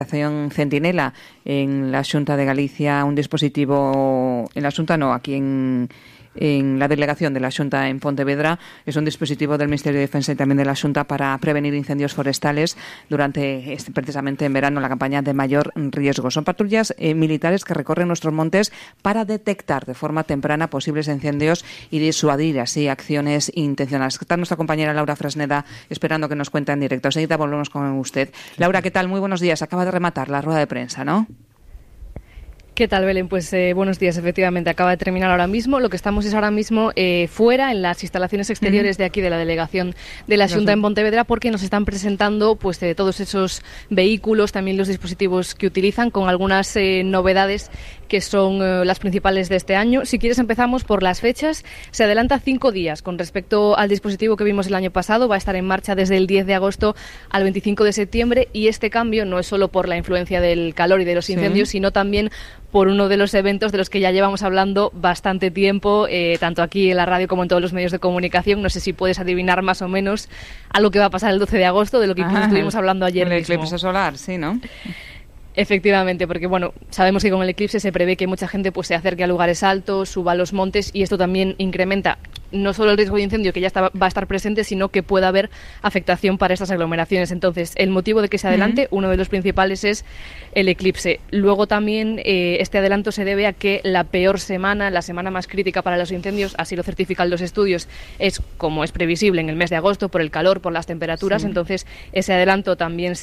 Centinela en la Xunta de Galicia, un dispositivo en la Xunta, no, aquí en la delegación de la Xunta en Pontevedra. Es un dispositivo del Ministerio de Defensa y también de la Xunta para prevenir incendios forestales durante precisamente en verano, la campaña de mayor riesgo. Son patrullas militares que recorren nuestros montes para detectar de forma temprana posibles incendios y disuadir así acciones intencionales. Está nuestra compañera Laura Fresneda esperando que nos cuente en directo. Enseguida volvemos con usted. Laura, ¿qué tal? Muy buenos días. Acaba de rematar la rueda de prensa, ¿no? ¿Qué tal, Belén? Pues buenos días, efectivamente, acaba de terminar ahora mismo. Lo que estamos es ahora mismo fuera, en las instalaciones exteriores de aquí, de la delegación de la Xunta en Pontevedra, porque nos están presentando pues todos esos vehículos, también los dispositivos que utilizan, con algunas novedades que son las principales de este año. Si quieres, empezamos por las fechas. Se adelanta 5 días con respecto al dispositivo que vimos el año pasado. Va a estar en marcha desde el 10 de agosto al 25 de septiembre y este cambio no es solo por la influencia del calor y de los incendios, sino también por uno de los eventos de los que ya llevamos hablando bastante tiempo, tanto aquí en la radio como en todos los medios de comunicación. No sé si puedes adivinar más o menos a lo que va a pasar el 12 de agosto, de lo que incluso estuvimos hablando ayer mismo. El eclipse solar, sí, ¿no? Efectivamente, porque bueno, sabemos que con el eclipse se prevé que mucha gente pues se acerque a lugares altos, suba a los montes, y esto también incrementa no solo el riesgo de incendio, que ya va a estar presente, sino que pueda haber afectación para estas aglomeraciones. Entonces, el motivo de que se adelante, uno de los principales, es el eclipse. Luego también este adelanto se debe a que la peor semana, la semana más crítica para los incendios, así lo certifican los estudios, es como es previsible en el mes de agosto, por el calor, por las temperaturas. Entonces, ese adelanto también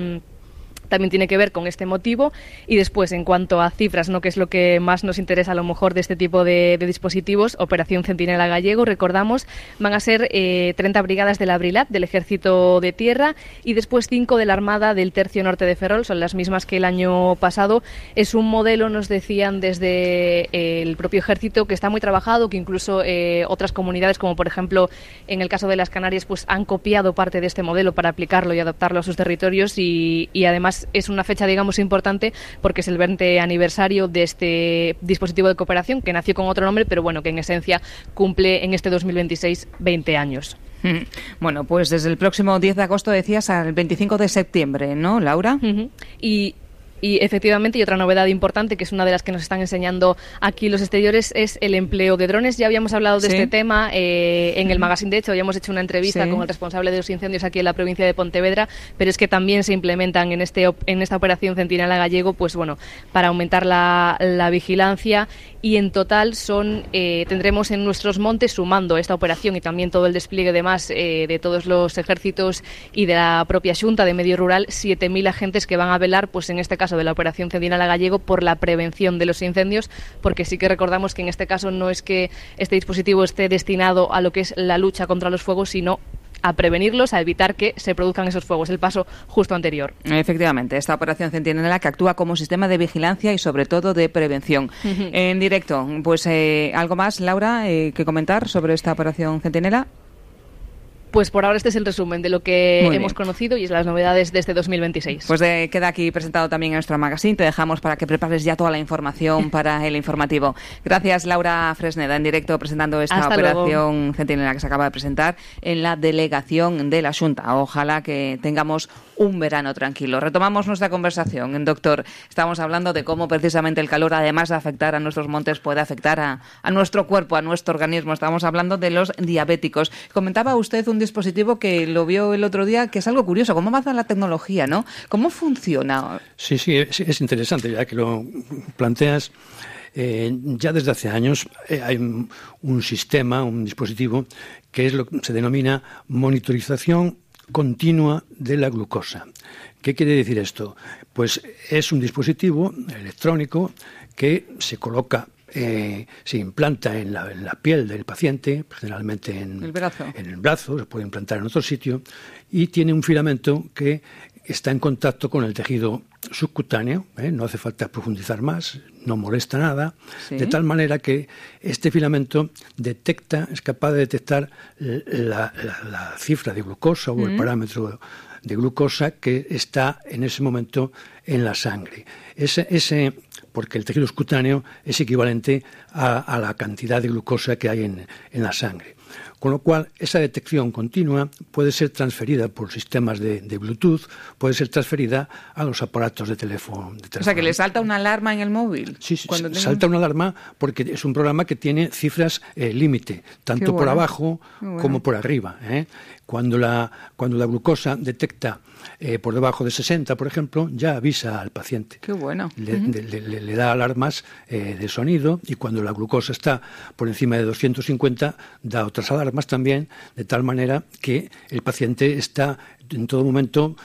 tiene que ver con este motivo. Y después, en cuanto a cifras, ¿no?, que es lo que más nos interesa a lo mejor de este tipo de dispositivos, Operación Centinela Gallego, recordamos, van a ser 30 brigadas del Abrilat, del Ejército de Tierra, y después 5 de la Armada del Tercio Norte de Ferrol, son las mismas que el año pasado. Es un modelo, nos decían desde el propio Ejército, que está muy trabajado, que incluso otras comunidades, como por ejemplo en el caso de las Canarias, pues han copiado parte de este modelo para aplicarlo y adaptarlo a sus territorios, y además es una fecha, digamos, importante porque es el 20 aniversario de este dispositivo de cooperación, que nació con otro nombre, pero bueno, que en esencia cumple en este 2026 20 años. Bueno, pues desde el próximo 10 de agosto, decías, al 25 de septiembre, ¿no, Laura? Y efectivamente, y otra novedad importante, que es una de las que nos están enseñando aquí los exteriores, es el empleo de drones. Ya habíamos hablado de este tema en el magazine, de hecho, habíamos hecho una entrevista con el responsable de los incendios aquí en la provincia de Pontevedra, pero es que también se implementan en esta operación Centinela Gallego, pues bueno, para aumentar la vigilancia, y en total tendremos en nuestros montes, sumando esta operación y también todo el despliegue de todos los ejércitos y de la propia Xunta de Medio Rural, 7.000 agentes que van a velar, pues en este caso de la Operación Centinela Gallego, por la prevención de los incendios, porque sí que recordamos que en este caso no es que este dispositivo esté destinado a lo que es la lucha contra los fuegos, sino a prevenirlos, a evitar que se produzcan esos fuegos, el paso justo anterior. Efectivamente, esta Operación Centinela, que actúa como sistema de vigilancia y sobre todo de prevención. En directo, pues ¿algo más, Laura, que comentar sobre esta Operación Centinela? Pues por ahora este es el resumen de lo que hemos conocido y es las novedades de este 2026. Pues queda aquí presentado también en nuestro magazine. Te dejamos para que prepares ya toda la información para el informativo. Gracias, Laura Fresneda, en directo presentando esta Operación Centinela que se acaba de presentar en la delegación de la Xunta. Ojalá que tengamos un verano tranquilo. Retomamos nuestra conversación, doctor. Estamos hablando de cómo precisamente el calor, además de afectar a nuestros montes, puede afectar a nuestro cuerpo, a nuestro organismo. Estamos hablando de los diabéticos. Comentaba usted un dispositivo que lo vio el otro día, que es algo curioso, cómo avanza la tecnología, ¿no? ¿Cómo funciona? Sí, es interesante, ya que lo planteas. Ya desde hace años hay un sistema, un dispositivo, que es lo que se denomina monitorización continua de la glucosa. ¿Qué quiere decir esto? Pues es un dispositivo electrónico que se coloca, se implanta en la piel del paciente, generalmente en el brazo, se puede implantar en otro sitio, y tiene un filamento que está en contacto con el tejido subcutáneo, no hace falta profundizar más, no molesta nada, de tal manera que este filamento es capaz de detectar la cifra de glucosa o el parámetro de glucosa que está en ese momento en la sangre. Porque el tejido subcutáneo es equivalente a la cantidad de glucosa que hay en la sangre. Con lo cual, esa detección continua puede ser transferida por sistemas de Bluetooth, puede ser transferida a los aparatos de teléfono. O sea, que le salta una alarma en el móvil. Sí, salta una alarma porque es un programa que tiene cifras límite, tanto por abajo como por arriba. Cuando la glucosa detecta por debajo de 60, por ejemplo, ya avisa al paciente. Qué bueno. Le da alarmas de sonido, y cuando la glucosa está por encima de 250, da otras alarmas también, de tal manera que el paciente está en todo momento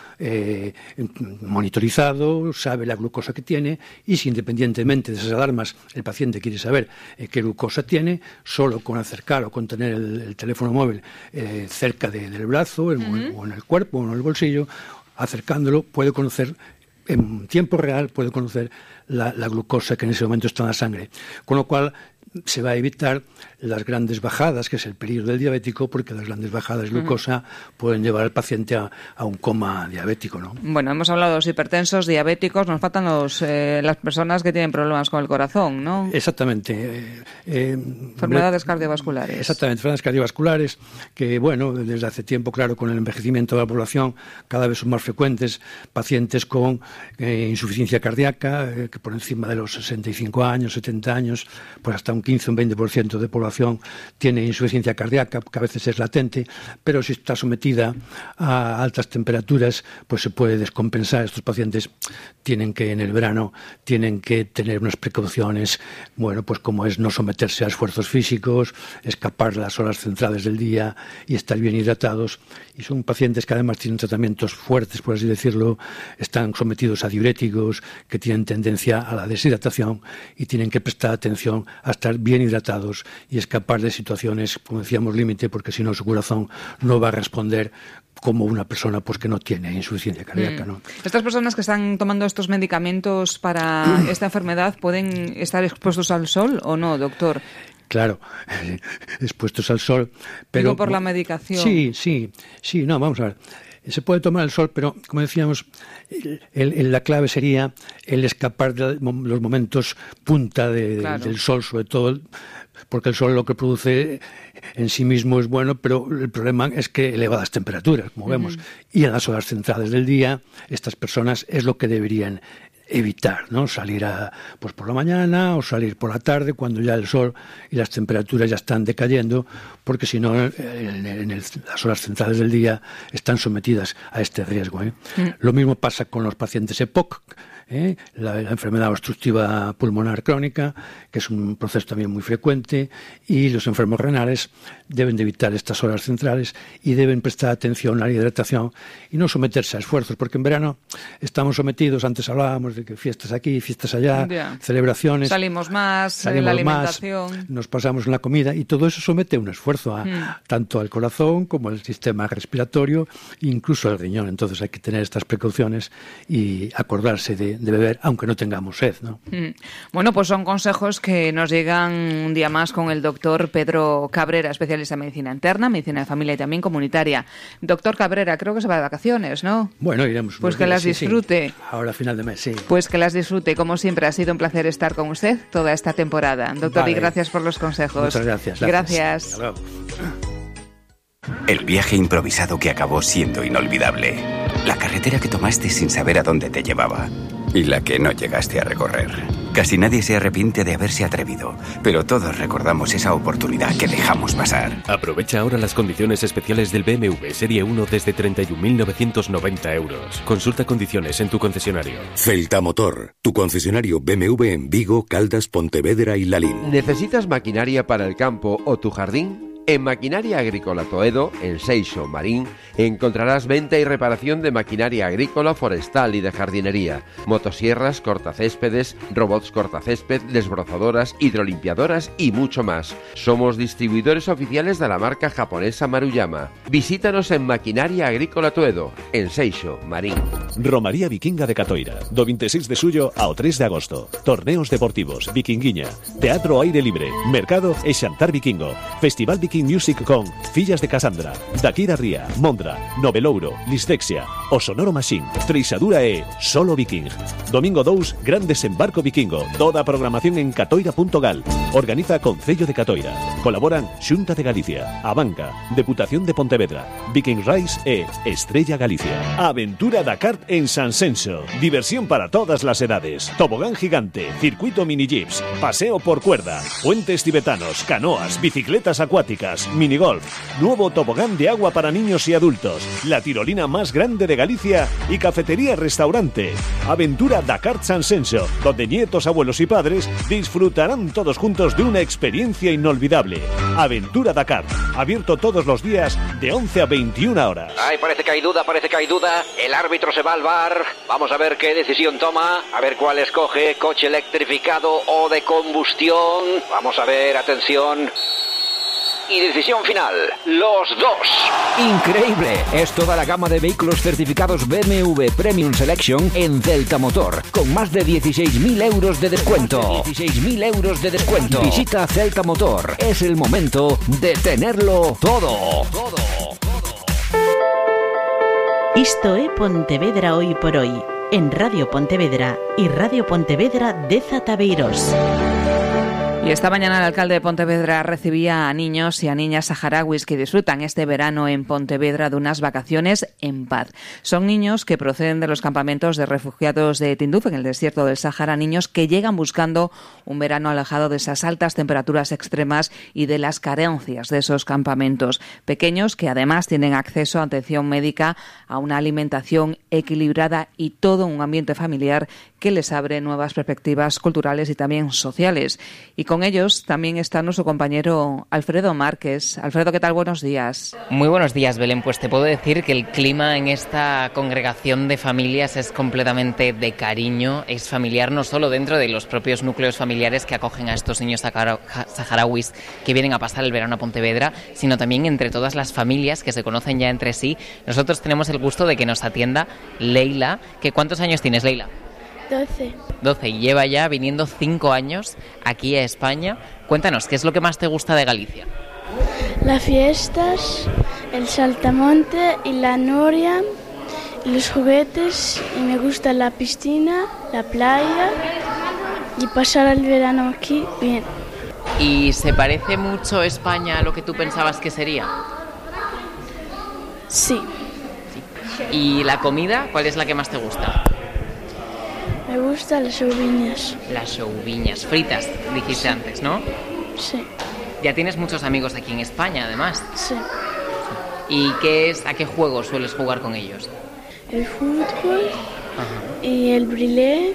monitorizado, sabe la glucosa que tiene, y si independientemente de esas alarmas el paciente quiere saber qué glucosa tiene, solo con acercar o con tener el teléfono móvil cerca del brazo o en el cuerpo o en el bolsillo, acercándolo, puede conocer en tiempo real, puede conocer la glucosa que en ese momento está en la sangre. Con lo cual se va a evitar las grandes bajadas, que es el peligro del diabético, porque las grandes bajadas de glucosa pueden llevar al paciente a un coma diabético, ¿no? Bueno, hemos hablado de los hipertensos, diabéticos, nos faltan las personas que tienen problemas con el corazón, ¿no? Exactamente. Enfermedades cardiovasculares. Exactamente, enfermedades cardiovasculares que, bueno, desde hace tiempo, claro, con el envejecimiento de la población, cada vez son más frecuentes pacientes con insuficiencia cardíaca, que por encima de los 65 años, 70 años, pues hasta un 15 o un 20% de población tiene insuficiencia cardíaca, que a veces es latente, pero si está sometida a altas temperaturas, pues se puede descompensar. Estos pacientes tienen que, en el verano, tienen que tener unas precauciones, bueno, pues como es no someterse a esfuerzos físicos, escapar las horas centrales del día y estar bien hidratados. Y son pacientes que además tienen tratamientos fuertes, por así decirlo, están sometidos a diuréticos que tienen tendencia a la deshidratación y tienen que prestar atención a estar bien hidratados y escapar de situaciones, como decíamos, límite, porque si no su corazón no va a responder como una persona pues que no tiene insuficiencia cardíaca, ¿no? ¿Estas personas que están tomando estos medicamentos para esta enfermedad pueden estar expuestos al sol o no, doctor? Claro, expuestos al sol, pero... Digo por la medicación. Sí, no, vamos a ver. Se puede tomar el sol, pero, como decíamos, la clave sería el escapar de los momentos punta del sol, sobre todo, porque el sol lo que produce en sí mismo es bueno, pero el problema es que elevadas temperaturas, como vemos, y en las horas centrales del día, estas personas es lo que deberían evitar, ¿no? Salir pues por la mañana o salir por la tarde cuando ya el sol y las temperaturas ya están decayendo, porque si no las horas centrales del día están sometidas a este riesgo, ¿eh? Lo mismo pasa con los pacientes EPOC, la enfermedad obstructiva pulmonar crónica, que es un proceso también muy frecuente, y los enfermos renales deben de evitar estas horas centrales y deben prestar atención a la hidratación y no someterse a esfuerzos, porque en verano estamos sometidos, antes hablábamos de que fiestas aquí, fiestas allá, celebraciones, salimos más, la alimentación, nos pasamos en la comida, y todo eso somete un esfuerzo tanto al corazón como al sistema respiratorio, incluso al riñón. Entonces hay que tener estas precauciones y acordarse de beber, aunque no tengamos sed, ¿no? Bueno, pues son consejos que nos llegan un día más con el doctor Pedro Cabrera, especialista en medicina interna, medicina de familia y también comunitaria. Doctor Cabrera, creo que se va de vacaciones, ¿no? Bueno, iremos. Pues que las disfrute. Sí. Ahora a final de mes, sí. Pues que las disfrute. Como siempre, ha sido un placer estar con usted toda esta temporada. Doctor, vale. Y gracias por los consejos. Muchas gracias. Gracias. Hasta luego. El viaje improvisado que acabó siendo inolvidable. La carretera que tomaste sin saber a dónde te llevaba. Y la que no llegaste a recorrer. Casi nadie se arrepiente de haberse atrevido, pero todos recordamos esa oportunidad que dejamos pasar. Aprovecha ahora las condiciones especiales del BMW Serie 1 desde 31.990 euros. Consulta condiciones en tu concesionario. Celta Motor, tu concesionario BMW en Vigo, Caldas, Pontevedra y Lalín. ¿Necesitas maquinaria para el campo o tu jardín? En Maquinaria Agrícola Toedo, en Seixo, Marín, encontrarás venta y reparación de maquinaria agrícola, forestal y de jardinería, motosierras, cortacéspedes, robots cortacésped, desbrozadoras, hidrolimpiadoras y mucho más. Somos distribuidores oficiales de la marca japonesa Maruyama. Visítanos en Maquinaria Agrícola Toedo, en Seixo, Marín. Romaría Vikinga de Catoira, do 26 de xullo ao 3 de agosto. Torneos deportivos, vikinguiña, teatro ao aire libre, mercado e xantar vikingo, Festival Vikingo Viking Music con Fillas de Casandra, Daquira Ría, Mondra, Novelouro, Lisdexia, O Sonoro Machine, Treixadura e Solo Viking. Domingo 2, Gran Desembarco Vikingo. Toda a programación en catoira.gal. Organiza Concello de Catoira. Colaboran Xunta de Galicia, a Banca, Deputación de Pontevedra, Viking Rise e Estrella Galicia. Aventura da Kart en Sanxenxo. Diversión para todas las edades. Tobogán gigante, circuito mini jeeps, paseo por cuerda, puentes tibetanos, canoas, bicicletas acuáticas, minigolf, nuevo tobogán de agua para niños y adultos, la tirolina más grande de Galicia y cafetería-restaurante. Aventura da Kart Sanxenxo, donde nietos, abuelos y padres disfrutarán todos juntos de una experiencia inolvidable. Aventura da Kart, abierto todos los días de 11 a 21 horas. Ay, parece que hay duda. El árbitro se va al bar. Vamos a ver qué decisión toma, a ver cuál escoge, coche electrificado o de combustión. Vamos a ver, atención. Y decisión final, los dos. Increíble, es toda la gama de vehículos certificados BMW Premium Selection en Celta Motor, con más de 16.000 euros de descuento. 16.000 euros de descuento. Visita Celta Motor, es el momento de tenerlo todo. Isto é Pontevedra Hoy por Hoy, en Radio Pontevedra y Radio Pontevedra de Zataveiros. Y esta mañana el alcalde de Pontevedra recibía a niños y a niñas saharauis que disfrutan este verano en Pontevedra de unas vacaciones en paz. Son niños que proceden de los campamentos de refugiados de Tinduf, en el desierto del Sáhara, niños que llegan buscando un verano alejado de esas altas temperaturas extremas y de las carencias de esos campamentos. Pequeños que además tienen acceso a atención médica, a una alimentación equilibrada y todo un ambiente familiar que les abre nuevas perspectivas culturales y también sociales. Y con ellos también está nuestro compañero Alfredo Márquez. Alfredo, ¿qué tal? Buenos días. Muy buenos días, Belén. Pues te puedo decir que el clima en esta congregación de familias es completamente de cariño, es familiar no solo dentro de los propios núcleos familiares que acogen a estos niños saharauis que vienen a pasar el verano a Pontevedra, sino también entre todas las familias que se conocen ya entre sí. Nosotros tenemos el gusto de que nos atienda Leila. ¿Cuántos años tienes, Leila? 12, y lleva ya viniendo 5 años aquí a España. Cuéntanos, ¿qué es lo que más te gusta de Galicia? Las fiestas, el saltamonte y la noria, y los juguetes, y me gusta la piscina, la playa y pasar el verano aquí bien. ¿Y se parece mucho España a lo que tú pensabas que sería? Sí. ¿Y la comida, cuál es la que más te gusta? Me gustan las ouviñas. Las ouviñas fritas, dijiste antes, ¿no? Sí. Ya tienes muchos amigos aquí en España, además. Sí. ¿Y a qué juegos sueles jugar con ellos? El fútbol. Ajá. Y el brilé.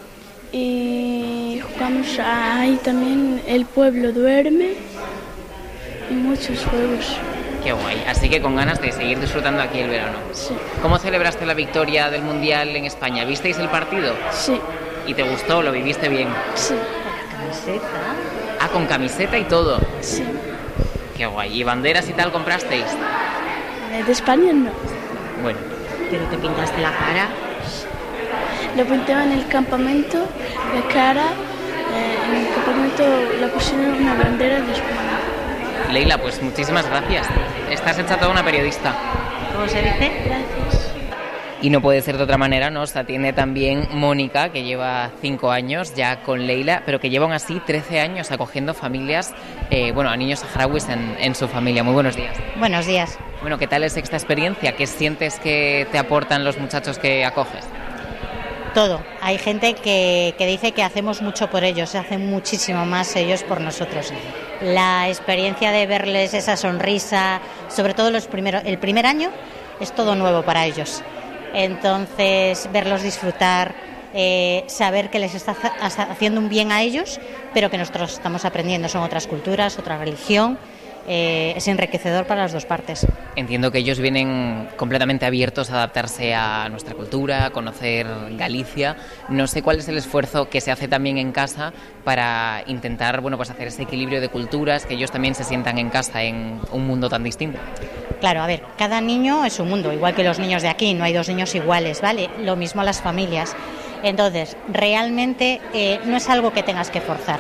Y jugamos ahí también El Pueblo Duerme. Y muchos juegos. Qué guay, así que con ganas de seguir disfrutando aquí el verano. Sí. ¿Cómo celebraste la victoria del Mundial en España? ¿Visteis el partido? Sí. ¿Y te gustó? ¿Lo viviste bien? Sí. ¿Con camiseta? Ah, ¿con camiseta y todo? Sí. Qué guay. ¿Y banderas y tal comprasteis? De España no. Bueno. ¿Pero te pintaste la cara? Lo pintaba en el campamento, la cara, en el campamento la pusieron una bandera de España. Leila, pues muchísimas gracias. Estás hecha toda una periodista. ¿Cómo se dice? Gracias. Y no puede ser de otra manera, nos atiende también Mónica, que lleva 5 años ya con Leila, pero que lleva aún así 13 años acogiendo familias, a niños saharauis en su familia. Muy buenos días. Buenos días. Bueno, ¿qué tal es esta experiencia? ¿Qué sientes que te aportan los muchachos que acoges? Todo. Hay gente que dice que hacemos mucho por ellos, hacen muchísimo más ellos por nosotros. La experiencia de verles esa sonrisa, sobre todo el primer año, es todo nuevo para ellos. Entonces, verlos disfrutar, saber que les está haciendo un bien a ellos, pero que nosotros estamos aprendiendo, son otras culturas, otra religión. Es enriquecedor para las dos partes. Entiendo que ellos vienen completamente abiertos a adaptarse a nuestra cultura, a conocer Galicia. No sé cuál es el esfuerzo que se hace también en casa para intentar hacer ese equilibrio de culturas, que ellos también se sientan en casa en un mundo tan distinto. Claro, a ver, cada niño es un mundo, igual que los niños de aquí, no hay dos niños iguales, ¿vale? Lo mismo las familias. Entonces, realmente no es algo que tengas que forzar.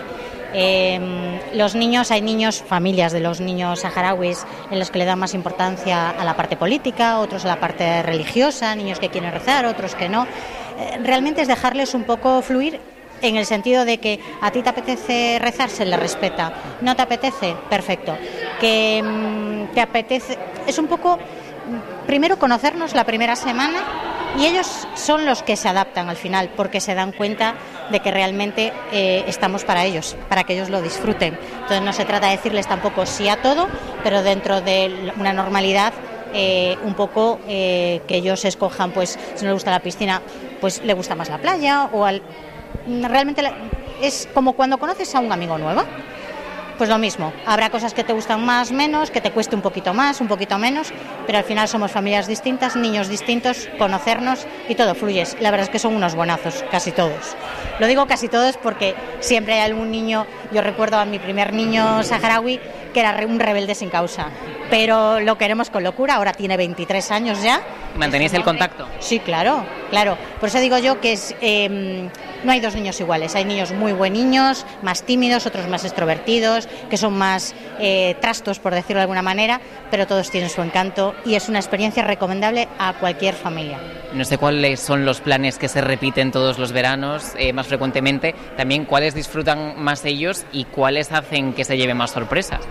Los niños, hay niños, familias de los niños saharauis en los que le dan más importancia a la parte política, otros a la parte religiosa, niños que quieren rezar, otros que no. Realmente es dejarles un poco fluir, en el sentido de que a ti te apetece rezar, se le respeta. ¿No te apetece? Perfecto. Que te apetece... Es un poco, primero, conocernos la primera semana, y ellos son los que se adaptan al final, porque se dan cuenta de que realmente estamos para ellos, para que ellos lo disfruten. Entonces no se trata de decirles tampoco sí a todo, pero dentro de una normalidad, un poco que ellos escojan, pues si no les gusta la piscina, pues le gusta más la playa, o realmente es como cuando conoces a un amigo nuevo. Pues lo mismo, habrá cosas que te gustan más, menos, que te cueste un poquito más, un poquito menos, pero al final somos familias distintas, niños distintos, conocernos y todo fluye. La verdad es que son unos buenazos, casi todos. Lo digo casi todos porque siempre hay algún niño, yo recuerdo a mi primer niño saharaui que era un rebelde sin causa, pero lo queremos con locura, ahora tiene 23 años ya. ¿Mantenéis el contacto? Sí, claro. Por eso digo yo que no hay dos niños iguales, hay niños muy buen niños, más tímidos, otros más extrovertidos, que son más trastos, por decirlo de alguna manera, pero todos tienen su encanto y es una experiencia recomendable a cualquier familia. No sé cuáles son los planes que se repiten todos los veranos más frecuentemente, también cuáles disfrutan más ellos y cuáles hacen que se lleven más sorpresas.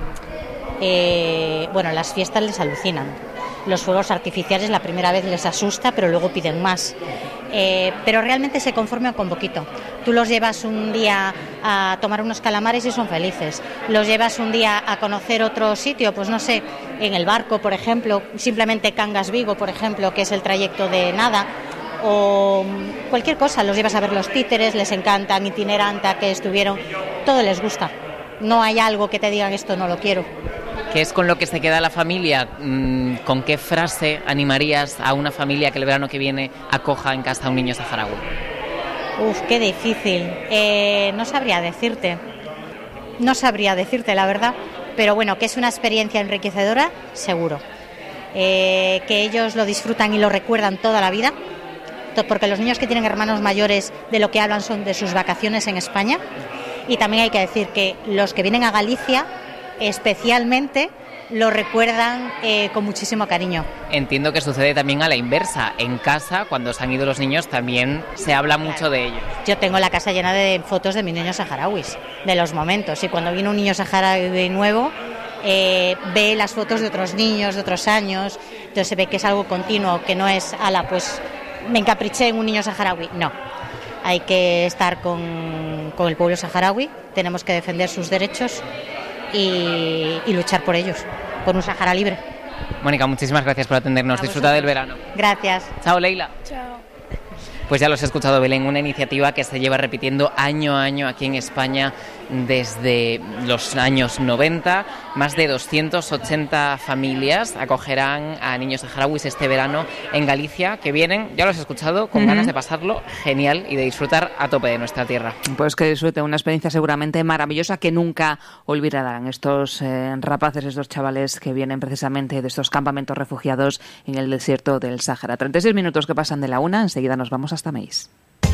Bueno, las fiestas les alucinan. Los fuegos artificiales la primera vez les asusta, pero luego piden más. Pero realmente se conforman con poquito. Tú los llevas un día a tomar unos calamares y son felices. Los llevas un día a conocer otro sitio, pues no sé, en el barco, por ejemplo, simplemente Cangas-Vigo, por ejemplo, que es el trayecto de nada, o cualquier cosa. Los llevas a ver los títeres, les encantan, Itineranta, que estuvieron, todo les gusta. No hay algo que te digan esto no lo quiero. ¿Qué es con lo que se queda la familia? ¿Con qué frase animarías a una familia que el verano que viene acoja en casa a un niño saharaui? Qué difícil. No sabría decirte, la verdad. Pero bueno, que es una experiencia enriquecedora, seguro. Que ellos lo disfrutan y lo recuerdan toda la vida. Porque los niños que tienen hermanos mayores de lo que hablan son de sus vacaciones en España. Y también hay que decir que los que vienen a Galicia especialmente lo recuerdan con muchísimo cariño. Entiendo que sucede también a la inversa. En casa, cuando se han ido los niños, también se habla mucho de ellos. Yo tengo la casa llena de fotos de mis niños saharauis, de los momentos. Y cuando viene un niño saharaui nuevo, ve las fotos de otros niños, de otros años. Entonces se ve que es algo continuo, que no es, pues me encapriché en un niño saharaui. No. Hay que estar con el pueblo saharaui, tenemos que defender sus derechos y luchar por ellos, por un Sahara libre. Mónica, muchísimas gracias por atendernos. Disfruta del verano. Gracias. Chao, Leila. Chao. Pues ya los he escuchado, Belén, una iniciativa que se lleva repitiendo año a año aquí en España desde los años 90. Más de 280 familias acogerán a niños saharauis este verano en Galicia, que vienen, ya los he escuchado, con ganas de pasarlo genial y de disfrutar a tope de nuestra tierra. Pues que disfruten, una experiencia seguramente maravillosa que nunca olvidarán estos rapaces, estos chavales que vienen precisamente de estos campamentos refugiados en el desierto del Sáhara. 36 minutos que pasan de la 1, enseguida nos vamos hasta Meis.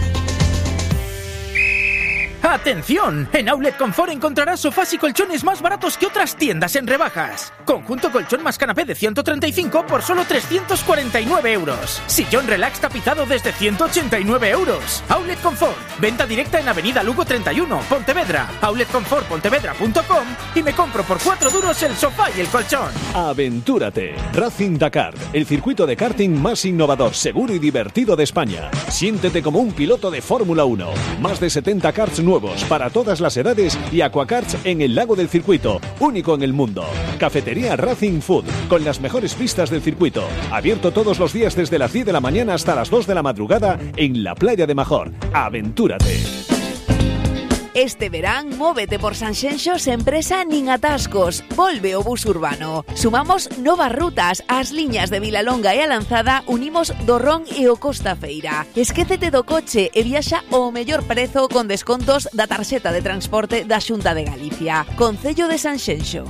¡Atención! En Outlet Confort encontrarás sofás y colchones más baratos que otras tiendas en rebajas. Conjunto colchón más canapé de 135 por solo 349 euros. Sillón relax tapizado desde 189 euros. Outlet Confort. Venta directa en Avenida Lugo 31, Pontevedra. outletconfortpontevedra.com y me compro por 4 duros el sofá y el colchón. Aventúrate. Racing Dakar, el circuito de karting más innovador, seguro y divertido de España. Siéntete como un piloto de Fórmula 1. Más de 70 karts nuevos para todas las edades y aquakarts en el lago del circuito, único en el mundo. Cafetería Racing Food, con las mejores pistas del circuito. Abierto todos los días desde las 10 de la mañana hasta las 2 de la madrugada en la playa de Major. Aventúrate. Este verán, móvete por Sanxenxo sen presa nin atascos. Volve o bus urbano. Sumamos novas rutas. As liñas de Vilalonga e a Lanzada unimos do Ron e o Costa Feira. Esquécete do coche e viaxa ao mellor prezo con descontos da tarxeta de transporte da Xunta de Galicia. Concello de Sanxenxo.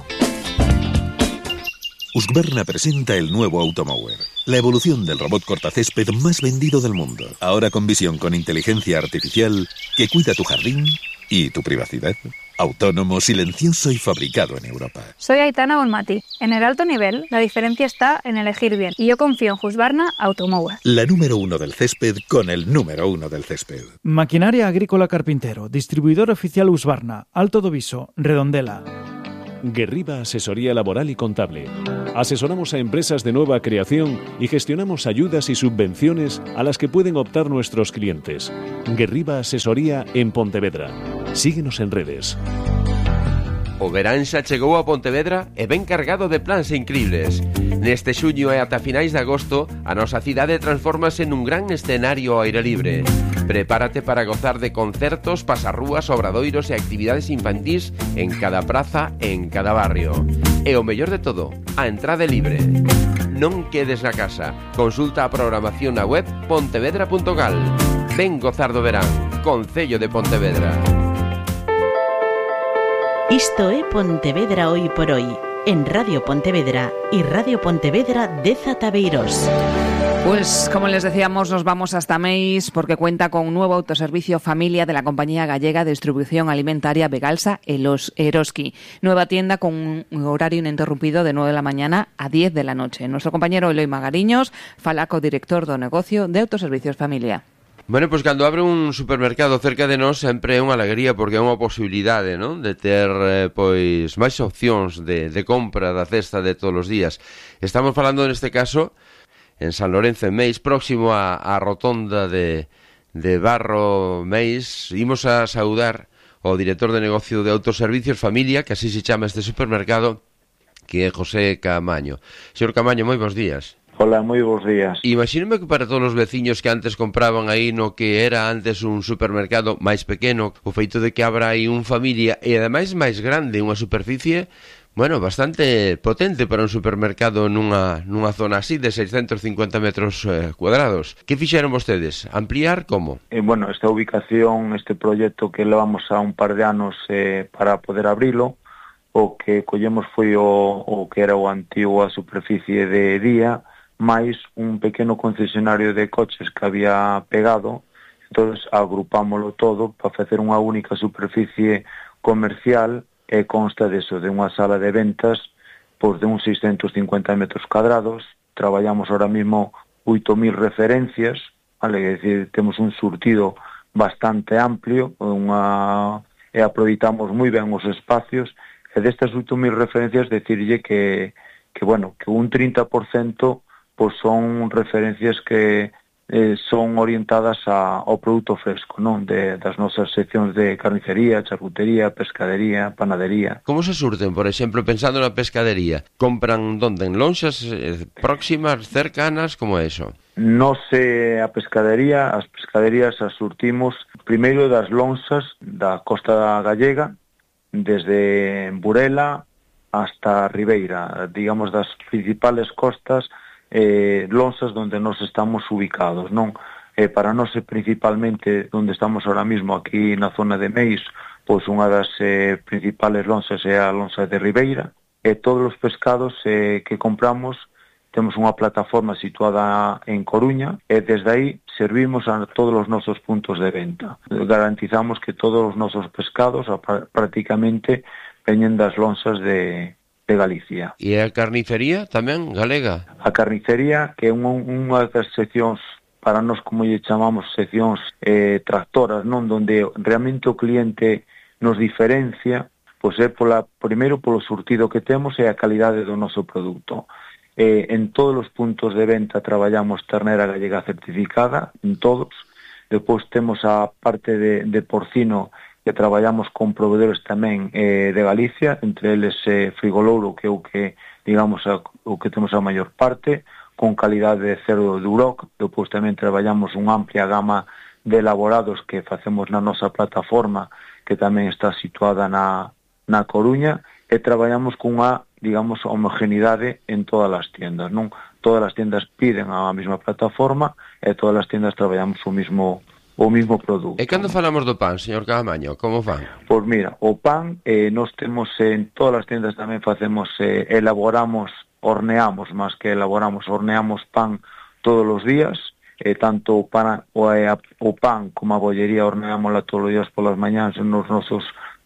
Husqvarna presenta el nuevo Automower, la evolución del robot cortacésped más vendido del mundo. Ahora con visión con inteligencia artificial que cuida tu jardín y tu privacidad. Autónomo, silencioso y fabricado en Europa. Soy Aitana Bonmati. En el alto nivel, la diferencia está en elegir bien. Y yo confío en Husqvarna Automower. La número 1 del césped con el número 1 del césped. Maquinaria Agrícola Carpintero. Distribuidor oficial Husqvarna. Alto do Viso. Redondela. Guerriba Asesoría Laboral y Contable. Asesoramos a empresas de nueva creación y gestionamos ayudas y subvenciones a las que pueden optar nuestros clientes. Guerriba Asesoría en Pontevedra. Síguenos en redes. O verán xa chegou a Pontevedra e ven cargado de plans incribles. Neste xuño e ata finais de agosto, a nosa cidade transfórmase nun gran escenario ao aire libre. Prepárate para gozar de concertos, pasarrúas, obradoiros e actividades infantís en cada praza e en cada barrio. E o mellor de todo, a entrada é libre. Non quedes na casa. Consulta a programación na web pontevedra.gal. Ven gozar do verán. Concello de Pontevedra. Isto é Pontevedra Hoy por Hoy, en Radio Pontevedra y Radio Pontevedra de Zatabeirós. Pues como les decíamos, nos vamos hasta Meis porque cuenta con un nuevo autoservicio familia de la compañía gallega de distribución alimentaria Vegalsa Eroski. Nueva tienda con un horario ininterrumpido de 9 de la mañana a 10 de la noche. Nuestro compañero Eloi Magariños fala co director do negocio de autoservicios familia. Bueno, pois cando abre un supermercado cerca de nós sempre é unha alegría porque é unha posibilidade, non? De ter pois máis opcións de compra da cesta de todos os días. Estamos falando neste caso en San Lorenzo, en Meis, próximo á rotonda de Barro Meis. Imos a saudar ao director de negocio de autoservicios familia, que así se chama este supermercado, que é José Camaño. Señor Camaño, moi bons días. Hola, moi bons días. Imagínome que para todos os veciños que antes compraban aí no que era antes un supermercado máis pequeno, o feito de que abra aí un familia e ademais máis grande, unha superficie, bueno, bastante potente para un supermercado nunha zona así de 650 metros cuadrados. Que fixeron vostedes? Ampliar como? Bueno, esta ubicación, este proxecto que levamos a un par de anos para poder abrilo, o que collemos foi o que era o antigo a superficie de día, máis un pequeno concesionario de coches que había pegado, entonces agrupámoslo todo para facer unha única superficie comercial e consta deso, de unha sala de ventas pois de uns 650 metros cuadrados. Traballamos ahora mismo 8.000 referencias, vale? É dicir, temos un surtido bastante amplio e aproveitamos moi ben os espacios, e destas 8.000 referencias decirlle que un 30% pois son referencias que son orientadas ao produto fresco, non? Das nosas seccións de carnicería, charcutería, pescadería, panadería. Como se surten, por exemplo, pensando na pescadería? Compran donde? En lonxas próximas, cercanas, como é iso? Nos as pescaderías as surtimos primeiro das lonxas da costa gallega, desde Burela hasta Ribeira, digamos das principales costas, lonxas donde nos estamos ubicados, non? Para nós principalmente onde estamos ahora mismo aquí na zona de Meis, pois unha das principales lonxas é a lonxa de Ribeira, e todos os pescados que compramos temos unha plataforma situada en Coruña e desde aí servimos a todos os nosos puntos de venta. Garantizamos que todos os nosos pescados prácticamente veñen das lonxas de Galicia. E a carnicería tamén galega? A carnicería, que é unha das seccións, para nós como lle chamamos seccións tractoras, non, donde realmente o cliente nos diferencia, pois é primeiro polo surtido que temos e a calidade do noso produto. En todos os puntos de venta traballamos ternera gallega certificada, en todos. Depois temos a parte de porcino, que traballamos con proveedores tamén de Galicia, entre eles Frigolouro, que é o que, digamos, o que temos a maior parte, con calidade de cerdo de Uroc. Depois tamén traballamos unha amplia gama de elaborados que facemos na nosa plataforma, que tamén está situada na Coruña, e traballamos cunha, digamos, homogeneidade en todas as tiendas, non? Todas as tiendas piden a mesma plataforma e todas as tiendas traballamos o mismo produto. E cando falamos do pan, señor Camaño, como fan? Pois mira, o pan, nós temos en todas as tiendas tamén facemos, horneamos pan todos os días, tanto o pan como a bollería horneámola todos os días polas mañáns nos nosos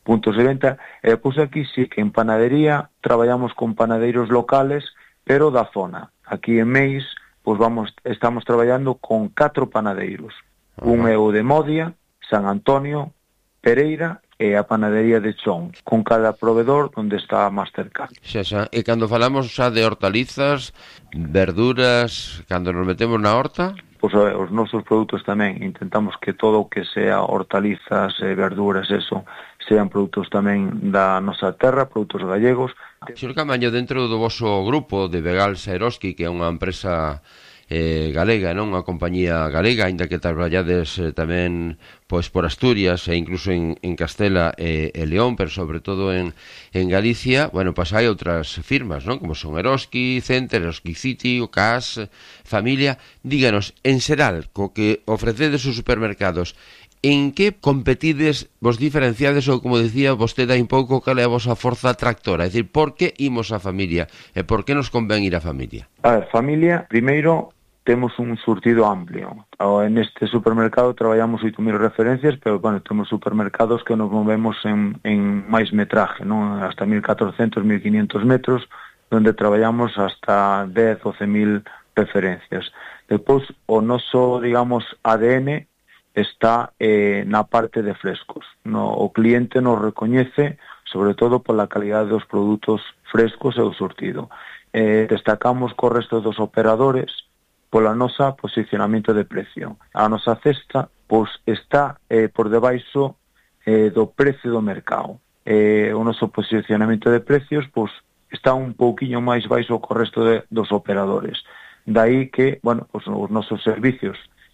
puntos de venta. E pois aquí sí que en panadería traballamos con panadeiros locales, pero da zona. Aquí en Meis, pois estamos traballando con 4 panadeiros. Un é o de Modia, San Antonio, Pereira e a panadería de Chón, con cada proveedor onde está máis cercano. E cando falamos xa de hortalizas, verduras, cando nos metemos na horta? Pois os nosos produtos tamén, intentamos que todo o que sea hortalizas, verduras, eso, sean produtos tamén da nosa terra, produtos gallegos. Señor Caamaño, dentro do voso grupo de Vegal Saeroski, que é unha empresa galega, non? Unha compañía galega, aínda que traballades tamén pois por Asturias e incluso en Castela e León, pero sobre todo en Galicia, bueno, pois hai outras firmas, non? Como son Eroski Center, Eroski City, o CAS, Familia. Díganos, en xeral, co que ofrecedes os supermercados, en que competides, vos diferenciades ou, como dicía vostede hai un pouco, cal é a vosa forza tractora? É dicir, por que imos a Familia e por que nos convén ir a Familia? A ver, Familia, primeiro, temos un surtido amplio. En este supermercado traballamos 8.000 referencias, pero, bueno, temos supermercados que nos movemos en máis metraje, non? Hasta 1.400, 1.500 metros, onde traballamos hasta 10, 12.000 referencias. Depois, o noso, digamos, ADN está na parte de frescos. O cliente nos recoñece, sobre todo pola calidade dos produtos frescos e o surtido. Destacamos co resto dos operadores pola nosa posicionamento de precio. A nosa cesta pois está por debaixo do precio do mercado. O noso posicionamento de precios pois está un pouquiño máis baixo co resto dos operadores. Daí que, bueno, pois os nosos servicios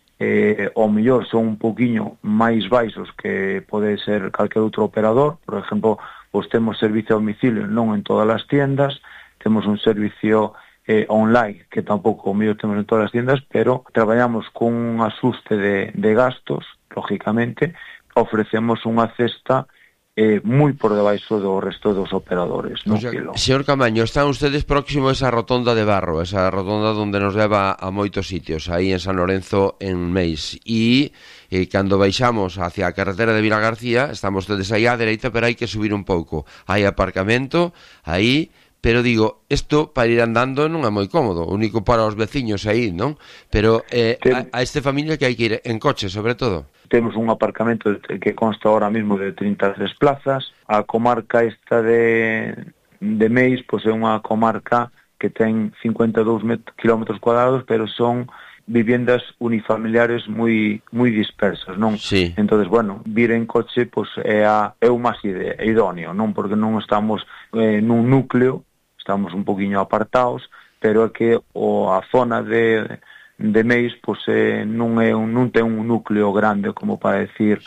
ao mellor son un pouquiño máis baixos que pode ser calquer outro operador. Por exemplo, pois temos servicio a domicilio non en todas as tiendas, temos un servicio online, que tampouco o mellor temos en todas as tiendas, pero traballamos con un asuste de gastos, lógicamente, ofrecemos unha cesta moi por debaixo do resto dos operadores. O sea, señor Caamaño, están ustedes próximo a esa rotonda de Barro, esa rotonda onde nos leva a moitos sitios, aí en San Lorenzo, en Meis, e cando baixamos hacia a carretera de Vilagarcía, estamos ustedes aí á dereita, pero hai que subir un pouco. Hai aparcamento, aí. Pero digo, isto para ir andando non é moi cómodo, único para os veciños aí, non? Pero a esta familia que hai que ir en coche, sobre todo. Temos un aparcamento que consta ahora mismo de 33 plazas. A comarca esta de Meis, pois é unha comarca que ten 52 kilómetros cuadrados, pero son viviendas unifamiliares moi dispersas, non? Sí. Entonces, bueno, vir en coche pois é o máis idóneo, non? Porque non estamos nun núcleo, estamos un poquinho apartados, pero é que a zona de Meis pois non ten un núcleo grande como para decir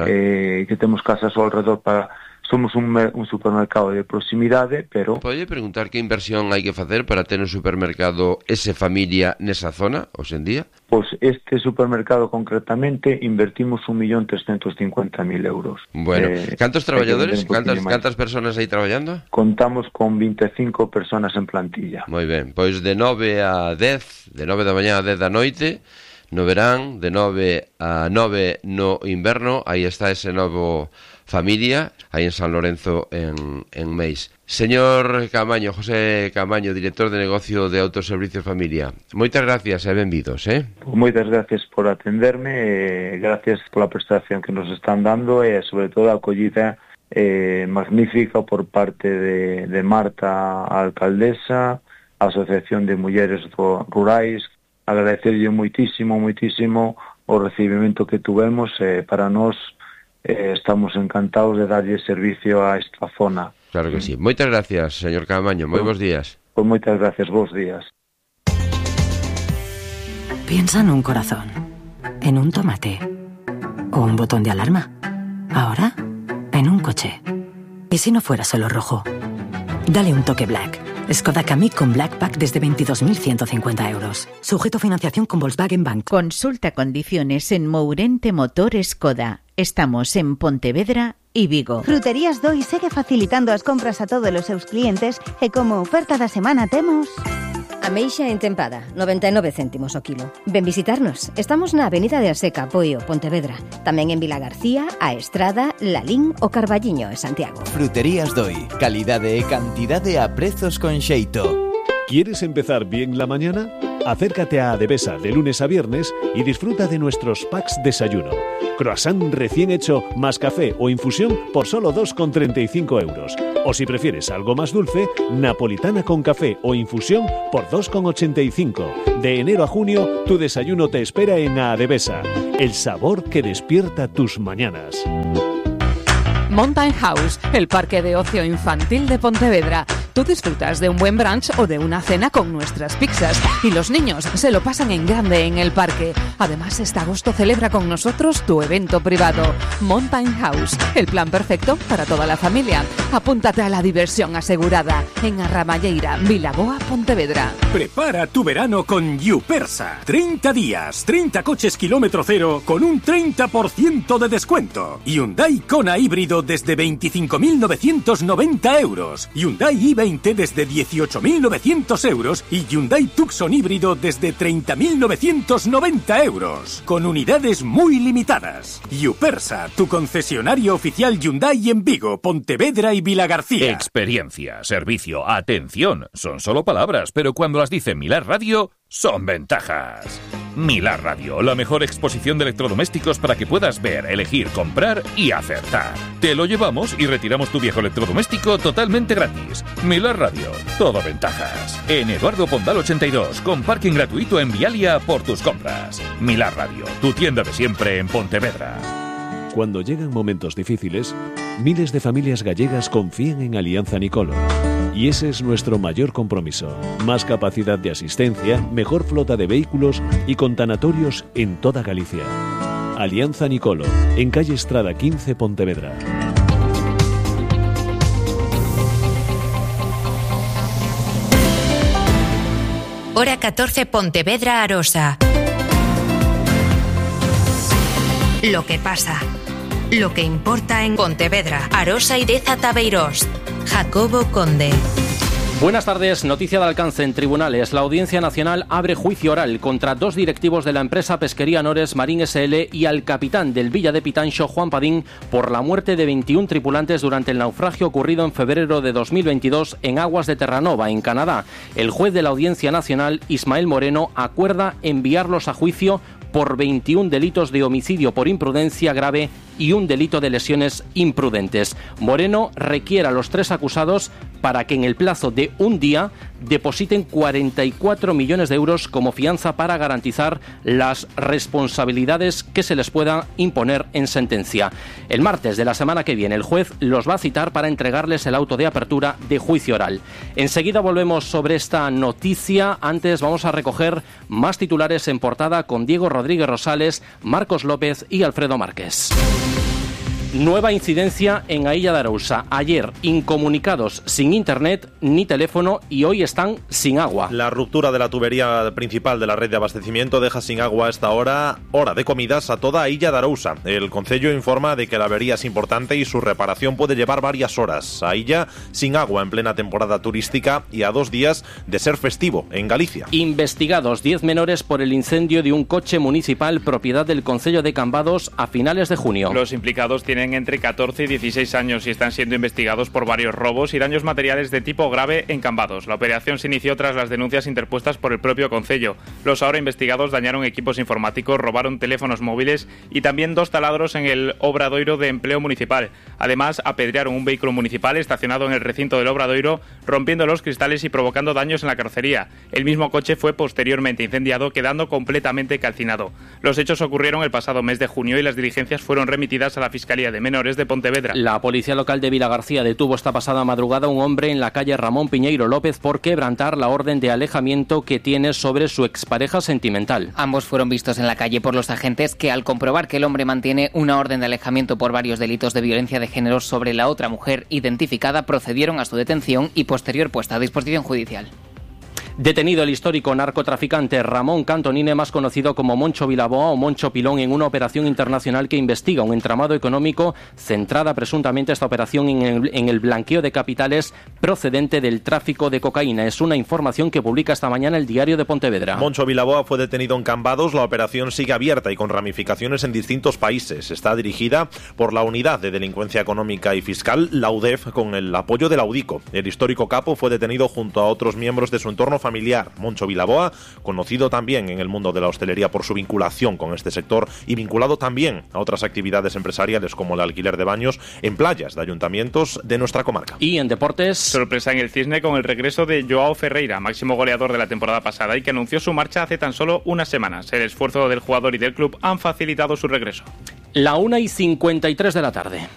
que temos casas ao alrededor para... Somos un supermercado de proximidade, pero... Pode preguntar que inversión hai que facer para ter un supermercado ese familia nesa zona, hoxe en día? Pois este supermercado concretamente invertimos 1.350.000 euros. Bueno, cantos traballadores, cantas persoas aí traballando? Contamos con 25 persoas en plantilla. Moi ben, pois de 9 a 10, de 9 da mañá a 10 da noite, no verán, de 9 a 9 no inverno, aí está ese novo familia, aí en San Lorenzo, en Meis. Señor Caamaño, José Caamaño, director de negocio de Autoservicios Familia, moitas gracias e benvidos, Moitas gracias por atenderme, gracias pola prestación que nos están dando e, sobre todo, a acollida magnífica por parte de Marta, a alcaldesa, a Asociación de Mulleres Rurais. Agradecerlle moitísimo o recibimento que tuvemos, para nós estamos encantados de darlle servicio a esta zona. Claro que sí. Moitas gracias, señor Caamaño. Moi bons días. Pues moitas gracias, bons días. Piensa en un corazón, en un tomate o un botón de alarma. Ahora, en un coche. ¿Y si no fuera solo rojo? Dale un toque Black. Skoda Kamiq con Black Pack desde 22.150 euros. Sujeto a financiación con Volkswagen Bank. Consulta condiciones en Mourente Motor Skoda. Estamos en Pontevedra e Vigo. Fruterías Doi segue facilitando as compras a todos os seus clientes e como oferta da semana temos... Ameixa entempada, 99 céntimos o kilo. Ven visitarnos. Estamos na Avenida de Aseca, Poio, Pontevedra. Tamén en Vilagarcía, A Estrada, Lalín o Carballiño e Santiago. Fruterías Doi. Calidade e cantidade a prezos con xeito. ¿Quieres empezar bien la mañana? Acércate a Adevesa de lunes a viernes y disfruta de nuestros packs desayuno. Croissant recién hecho más café o infusión por solo 2,35 euros. O si prefieres algo más dulce, napolitana con café o infusión por 2,85. De enero a junio, tu desayuno te espera en Adevesa. El sabor que despierta tus mañanas. Mountain House, el parque de ocio infantil de Pontevedra. Tú disfrutas de un buen brunch o de una cena con nuestras pizzas y los niños se lo pasan en grande en el parque. Además, este agosto celebra con nosotros tu evento privado. Mountain House, el plan perfecto para toda la familia. Apúntate a la diversión asegurada en Arramalleira, Vilaboa, Pontevedra. Prepara tu verano con Yupersa. 30 días, 30 coches kilómetro cero con un 30% de descuento. Hyundai Kona híbrido desde 25.990 euros. Hyundai i20 desde 18.900 euros y Hyundai Tucson híbrido desde 30.990 euros. Con unidades muy limitadas. Yupersa, tu concesionario oficial Hyundai en Vigo, Pontevedra y Vilagarcía. Experiencia, servicio, atención, son solo palabras, pero cuando las dice Milar Radio, son ventajas. Milar Radio, la mejor exposición de electrodomésticos para que puedas ver, elegir, comprar y acertar. Te lo llevamos y retiramos tu viejo electrodoméstico totalmente gratis. Milar Radio, todo ventajas. En Eduardo Pondal 82, con parking gratuito en Vialia por tus compras. Milar Radio, tu tienda de siempre en Pontevedra. Cuando llegan momentos difíciles, miles de familias gallegas confían en Alianza Nicolo. Y ese es nuestro mayor compromiso. Más capacidad de asistencia, mejor flota de vehículos y con tanatorios en toda Galicia. Alianza Nicolo, en calle Estrada 15, Pontevedra. Hora 14, Pontevedra, Arosa. Lo que pasa. Lo que importa en Pontevedra, Arosa y Deza Tabeirós. Jacobo Conde. Buenas tardes. Noticia de alcance en tribunales. La Audiencia Nacional abre juicio oral contra 2 directivos de la empresa Pesquería Nores Marín S.L. y al capitán del Villa de Pitanxo, Juan Padín, por la muerte de 21 tripulantes durante el naufragio ocurrido en febrero de 2022 en aguas de Terranova, en Canadá. El juez de la Audiencia Nacional, Ismael Moreno, acuerda enviarlos a juicio por 21 delitos de homicidio por imprudencia grave y un delito de lesiones imprudentes. Moreno requiere a los 3 acusados para que en el plazo de un día depositen 44 millones de euros como fianza para garantizar las responsabilidades que se les pueda imponer en sentencia. El martes de la semana que viene el juez los va a citar para entregarles el auto de apertura de juicio oral. Enseguida volvemos sobre esta noticia. Antes vamos a recoger más titulares en portada con Diego Rodríguez Rosales, Marcos López y Alfredo Márquez. Nueva incidencia en Ailla de Arousa. Ayer, incomunicados, sin internet ni teléfono, y hoy están sin agua. La ruptura de la tubería principal de la red de abastecimiento deja sin agua a esta hora de comidas a toda Ailla de Arousa. El concello informa de que la avería es importante y su reparación puede llevar varias horas. Ailla sin agua en plena temporada turística y a 2 días de ser festivo en Galicia. Investigados 10 menores por el incendio de un coche municipal propiedad del concello de Cambados a finales de junio. Los implicados tienen entre 14 y 16 años y están siendo investigados por varios robos y daños materiales de tipo grave en Cambados. La operación se inició tras las denuncias interpuestas por el propio concello. Los ahora investigados dañaron equipos informáticos, robaron teléfonos móviles y también 2 taladros en el Obradoiro de Empleo Municipal. Además, apedrearon un vehículo municipal estacionado en el recinto del Obradoiro, rompiendo los cristales y provocando daños en la carrocería. El mismo coche fue posteriormente incendiado, quedando completamente calcinado. Los hechos ocurrieron el pasado mes de junio y las diligencias fueron remitidas a la Fiscalía de Menores de Pontevedra. La policía local de Vilagarcía detuvo esta pasada madrugada a un hombre en la calle Ramón Piñeiro López por quebrantar la orden de alejamiento que tiene sobre su expareja sentimental. Ambos fueron vistos en la calle por los agentes que, al comprobar que el hombre mantiene una orden de alejamiento por varios delitos de violencia de género sobre la otra mujer identificada, procedieron a su detención y posterior puesta a disposición judicial. Detenido el histórico narcotraficante Ramón Cantonine, más conocido como Moncho Vilaboa o Moncho Pilón, en una operación internacional que investiga un entramado económico centrada presuntamente esta operación en el blanqueo de capitales procedente del tráfico de cocaína. Es una información que publica esta mañana el Diario de Pontevedra. Moncho Vilaboa fue detenido en Cambados. La operación sigue abierta y con ramificaciones en distintos países. Está dirigida por la Unidad de Delincuencia Económica y Fiscal, la UDEF, con el apoyo de la UDICO. El histórico capo fue detenido junto a otros miembros de su entorno familiar. Moncho Vilaboa, conocido también en el mundo de la hostelería por su vinculación con este sector y vinculado también a otras actividades empresariales como el alquiler de baños en playas de ayuntamientos de nuestra comarca. Y en deportes, sorpresa en el Cisne con el regreso de Joao Ferreira, máximo goleador de la temporada pasada y que anunció su marcha hace tan solo unas semanas. El esfuerzo del jugador y del club han facilitado su regreso. La 1:53 de la tarde.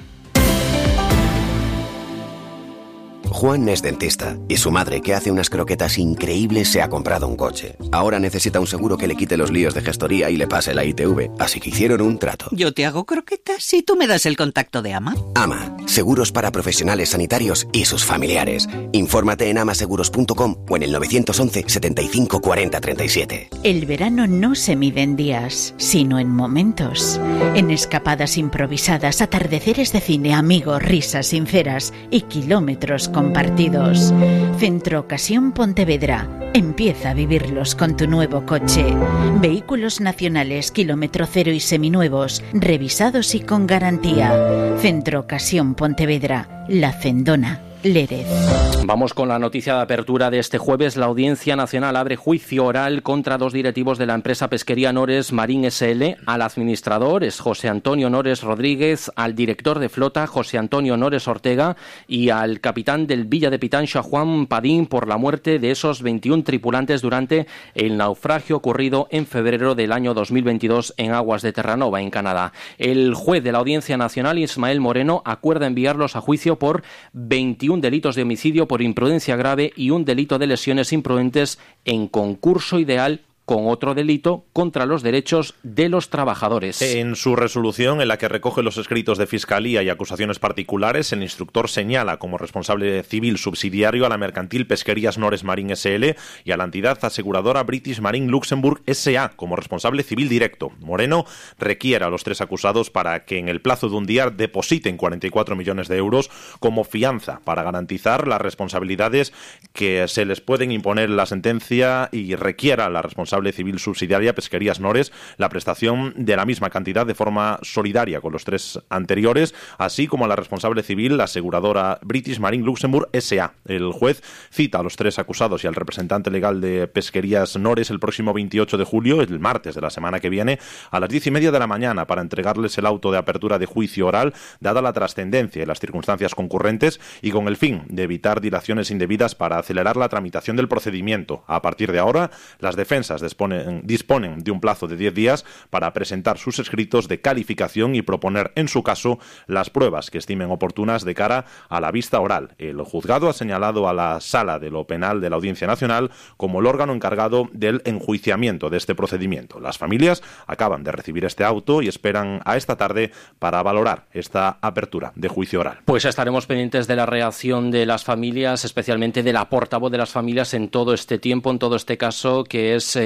Juan es dentista y su madre, que hace unas croquetas increíbles, se ha comprado un coche. Ahora necesita un seguro que le quite los líos de gestoría y le pase la ITV, así que hicieron un trato. Yo te hago croquetas y tú me das el contacto de AMA. AMA, seguros para profesionales sanitarios y sus familiares. Infórmate en amaseguros.com o en el 911 75 40 37. El verano no se mide en días, sino en momentos. En escapadas improvisadas, atardeceres de cine, amigos, risas sinceras y kilómetros compartidos. Centro Ocasión Pontevedra. Empieza a vivirlos con tu nuevo coche. Vehículos nacionales, kilómetro cero y seminuevos, revisados y con garantía. Centro Ocasión Pontevedra. La Cendona. Lérez. Vamos con la noticia de apertura de este jueves. La Audiencia Nacional abre juicio oral contra dos directivos de la empresa Pesquería Nores Marín S.L., al administrador es José Antonio Nores Rodríguez, al director de flota José Antonio Nores Ortega y al capitán del Villa de Pitanxo Juan Padín por la muerte de esos 21 tripulantes durante el naufragio ocurrido en febrero del año 2022 en aguas de Terranova, en Canadá. El juez de la Audiencia Nacional, Ismael Moreno, acuerda enviarlos a juicio por 21 delitos de homicidio por imprudencia grave y un delito de lesiones imprudentes en concurso ideal, con otro delito contra los derechos de los trabajadores. En su resolución, en la que recoge los escritos de Fiscalía y acusaciones particulares, el instructor señala como responsable civil subsidiario a la mercantil Pesquerías Nores Marín S.L. y a la entidad aseguradora British Marine Luxembourg S.A. como responsable civil directo. Moreno requiere a los tres acusados para que en el plazo de un día depositen 44 millones de euros como fianza para garantizar las responsabilidades que se les pueden imponer en la sentencia y requiera a la responsable civil subsidiaria Pesquerías Nores la prestación de la misma cantidad de forma solidaria con los tres anteriores, así como a la responsable civil, la aseguradora British Marine Luxembourg S.A. El juez cita a los tres acusados y al representante legal de Pesquerías Nores el próximo 28 de julio, el martes de la semana que viene, a las 10:30 de la mañana para entregarles el auto de apertura de juicio oral, dada la trascendencia y las circunstancias concurrentes y con el fin de evitar dilaciones indebidas para acelerar la tramitación del procedimiento. A partir de ahora, las defensas disponen de un plazo de 10 días para presentar sus escritos de calificación y proponer, en su caso, las pruebas que estimen oportunas de cara a la vista oral. El juzgado ha señalado a la Sala de lo Penal de la Audiencia Nacional como el órgano encargado del enjuiciamiento de este procedimiento. Las familias acaban de recibir este auto y esperan a esta tarde para valorar esta apertura de juicio oral. Pues estaremos pendientes de la reacción de las familias, especialmente de la portavoz de las familias en todo este tiempo, en todo este caso, que es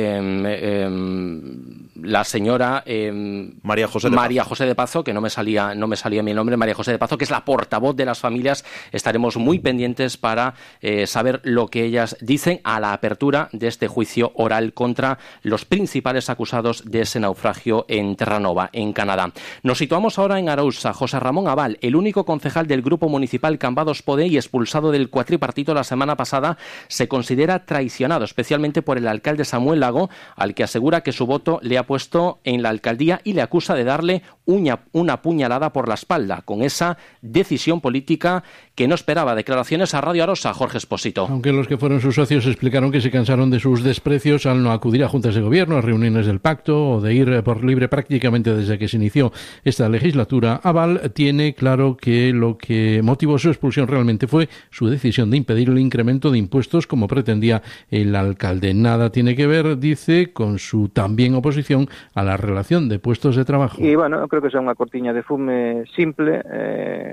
la señora María José de Pazo, que no me salía mi nombre, María José de Pazo, que es la portavoz de las familias. Estaremos muy pendientes para saber lo que ellas dicen a la apertura de este juicio oral contra los principales acusados de ese naufragio en Terranova, en Canadá. Nos situamos ahora en Arousa. José Ramón Aval, el único concejal del Grupo Municipal Cambados Pode y expulsado del cuatripartito la semana pasada, se considera traicionado, especialmente por el alcalde Samuel Lago, al que asegura que su voto le ha puesto en la alcaldía y le acusa de darle una puñalada por la espalda, con esa decisión política que no esperaba. Declaraciones a Radio Arosa, Jorge Espósito. Aunque los que fueron sus socios explicaron que se cansaron de sus desprecios al no acudir a juntas de gobierno, a reuniones del pacto o de ir por libre prácticamente desde que se inició esta legislatura, Aval tiene claro que lo que motivó su expulsión realmente fue su decisión de impedir el incremento de impuestos como pretendía el alcalde. Nada tiene que ver, dice, con su también oposición a la relación de puestos de trabajo. Y bueno, creo que es unha cortiña de fume simple,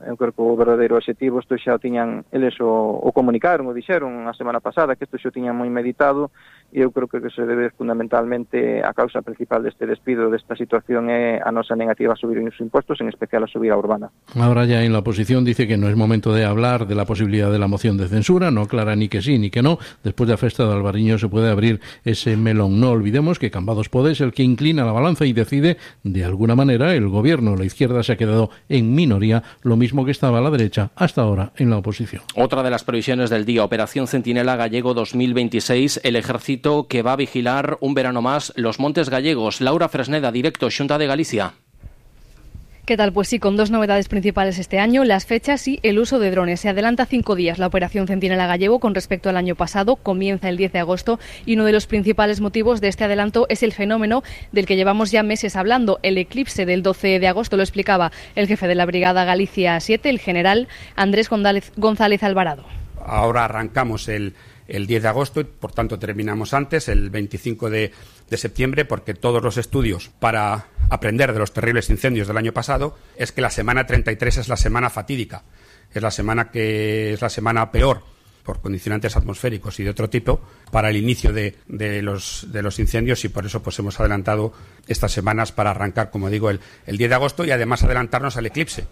Eu creo que o verdadeiro obxectivo isto xa o tiñan eles o comunicaron, o dixeron a semana pasada, que isto xa o tiñan moi meditado, e eu creo que se debe fundamentalmente a causa principal deste despido, desta situación, é a nosa negativa a subir os impuestos, en especial a subir a urbana. Ahora ya en la oposición dice que no es momento de hablar de la posibilidad de la moción de censura, no aclara ni que sí ni que no. Después de la festa de Albariño se puede abrir ese melón. No olvidemos que Cambados Pode es el que inclina la balanza y decide, de alguna manera, el gobierno. La izquierda se ha quedado en minoría, lo mismo que estaba la derecha hasta ahora en la oposición. Otra de las previsiones del día, Operación Centinela Gallego 2026, el ejército que va a vigilar un verano más los montes gallegos. Laura Fresneda, directo, Xunta de Galicia. ¿Qué tal? Pues sí, con dos novedades principales este año, las fechas y el uso de drones. Se adelanta 5 días la Operación Centinela Gallego con respecto al año pasado, comienza el 10 de agosto y uno de los principales motivos de este adelanto es el fenómeno del que llevamos ya meses hablando, el eclipse del 12 de agosto, lo explicaba el jefe de la Brigada Galicia 7, el general Andrés González Alvarado. Ahora arrancamos el 10 de agosto y por tanto terminamos antes, el 25 de septiembre, porque todos los estudios para aprender de los terribles incendios del año pasado es que la semana 33 es la semana fatídica, es la semana peor por condicionantes atmosféricos y de otro tipo para el inicio de los incendios, y por eso pues hemos adelantado estas semanas para arrancar, como digo, el 10 de agosto y además adelantarnos al eclipse.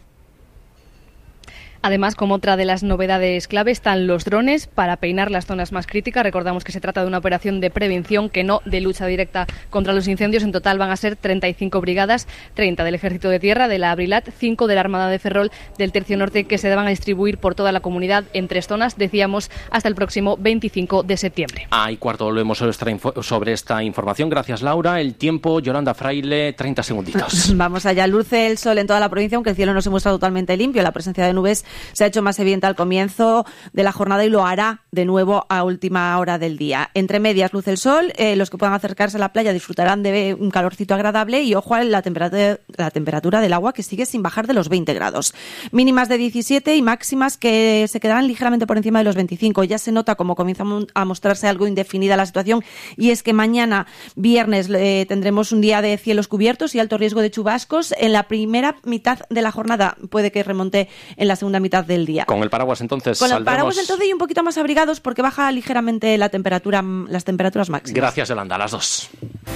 Además, como otra de las novedades clave, están los drones para peinar las zonas más críticas. Recordamos que se trata de una operación de prevención, que no de lucha directa contra los incendios. En total van a ser 35 brigadas, 30 del Ejército de Tierra, de la Abrilat, 5 de la Armada de Ferrol, del Tercio Norte, que se van a distribuir por toda la comunidad en 3 zonas, decíamos, hasta el próximo 25 de septiembre. Y cuarto, volvemos sobre esta información. Gracias, Laura. El tiempo, Yolanda Fraile, 30 segunditos. Vamos allá. Luce el sol en toda la provincia, aunque el cielo no se muestra totalmente limpio. La presencia de nubes se ha hecho más evidente al comienzo de la jornada y lo hará de nuevo a última hora del día. Entre medias luce el sol, los que puedan acercarse a la playa disfrutarán de un calorcito agradable y ojo a la temperatura del agua, que sigue sin bajar de los 20 grados. Mínimas de 17 y máximas que se quedarán ligeramente por encima de los 25. Ya se nota como comienza a mostrarse algo indefinida la situación, y es que mañana, viernes, tendremos un día de cielos cubiertos y alto riesgo de chubascos. En la primera mitad de la jornada puede que remonte en la segunda mitad del día. Con el paraguas entonces Con el paraguas entonces y un poquito más abrigados, porque baja ligeramente las temperaturas máximas. Gracias, Yolanda, a las 2.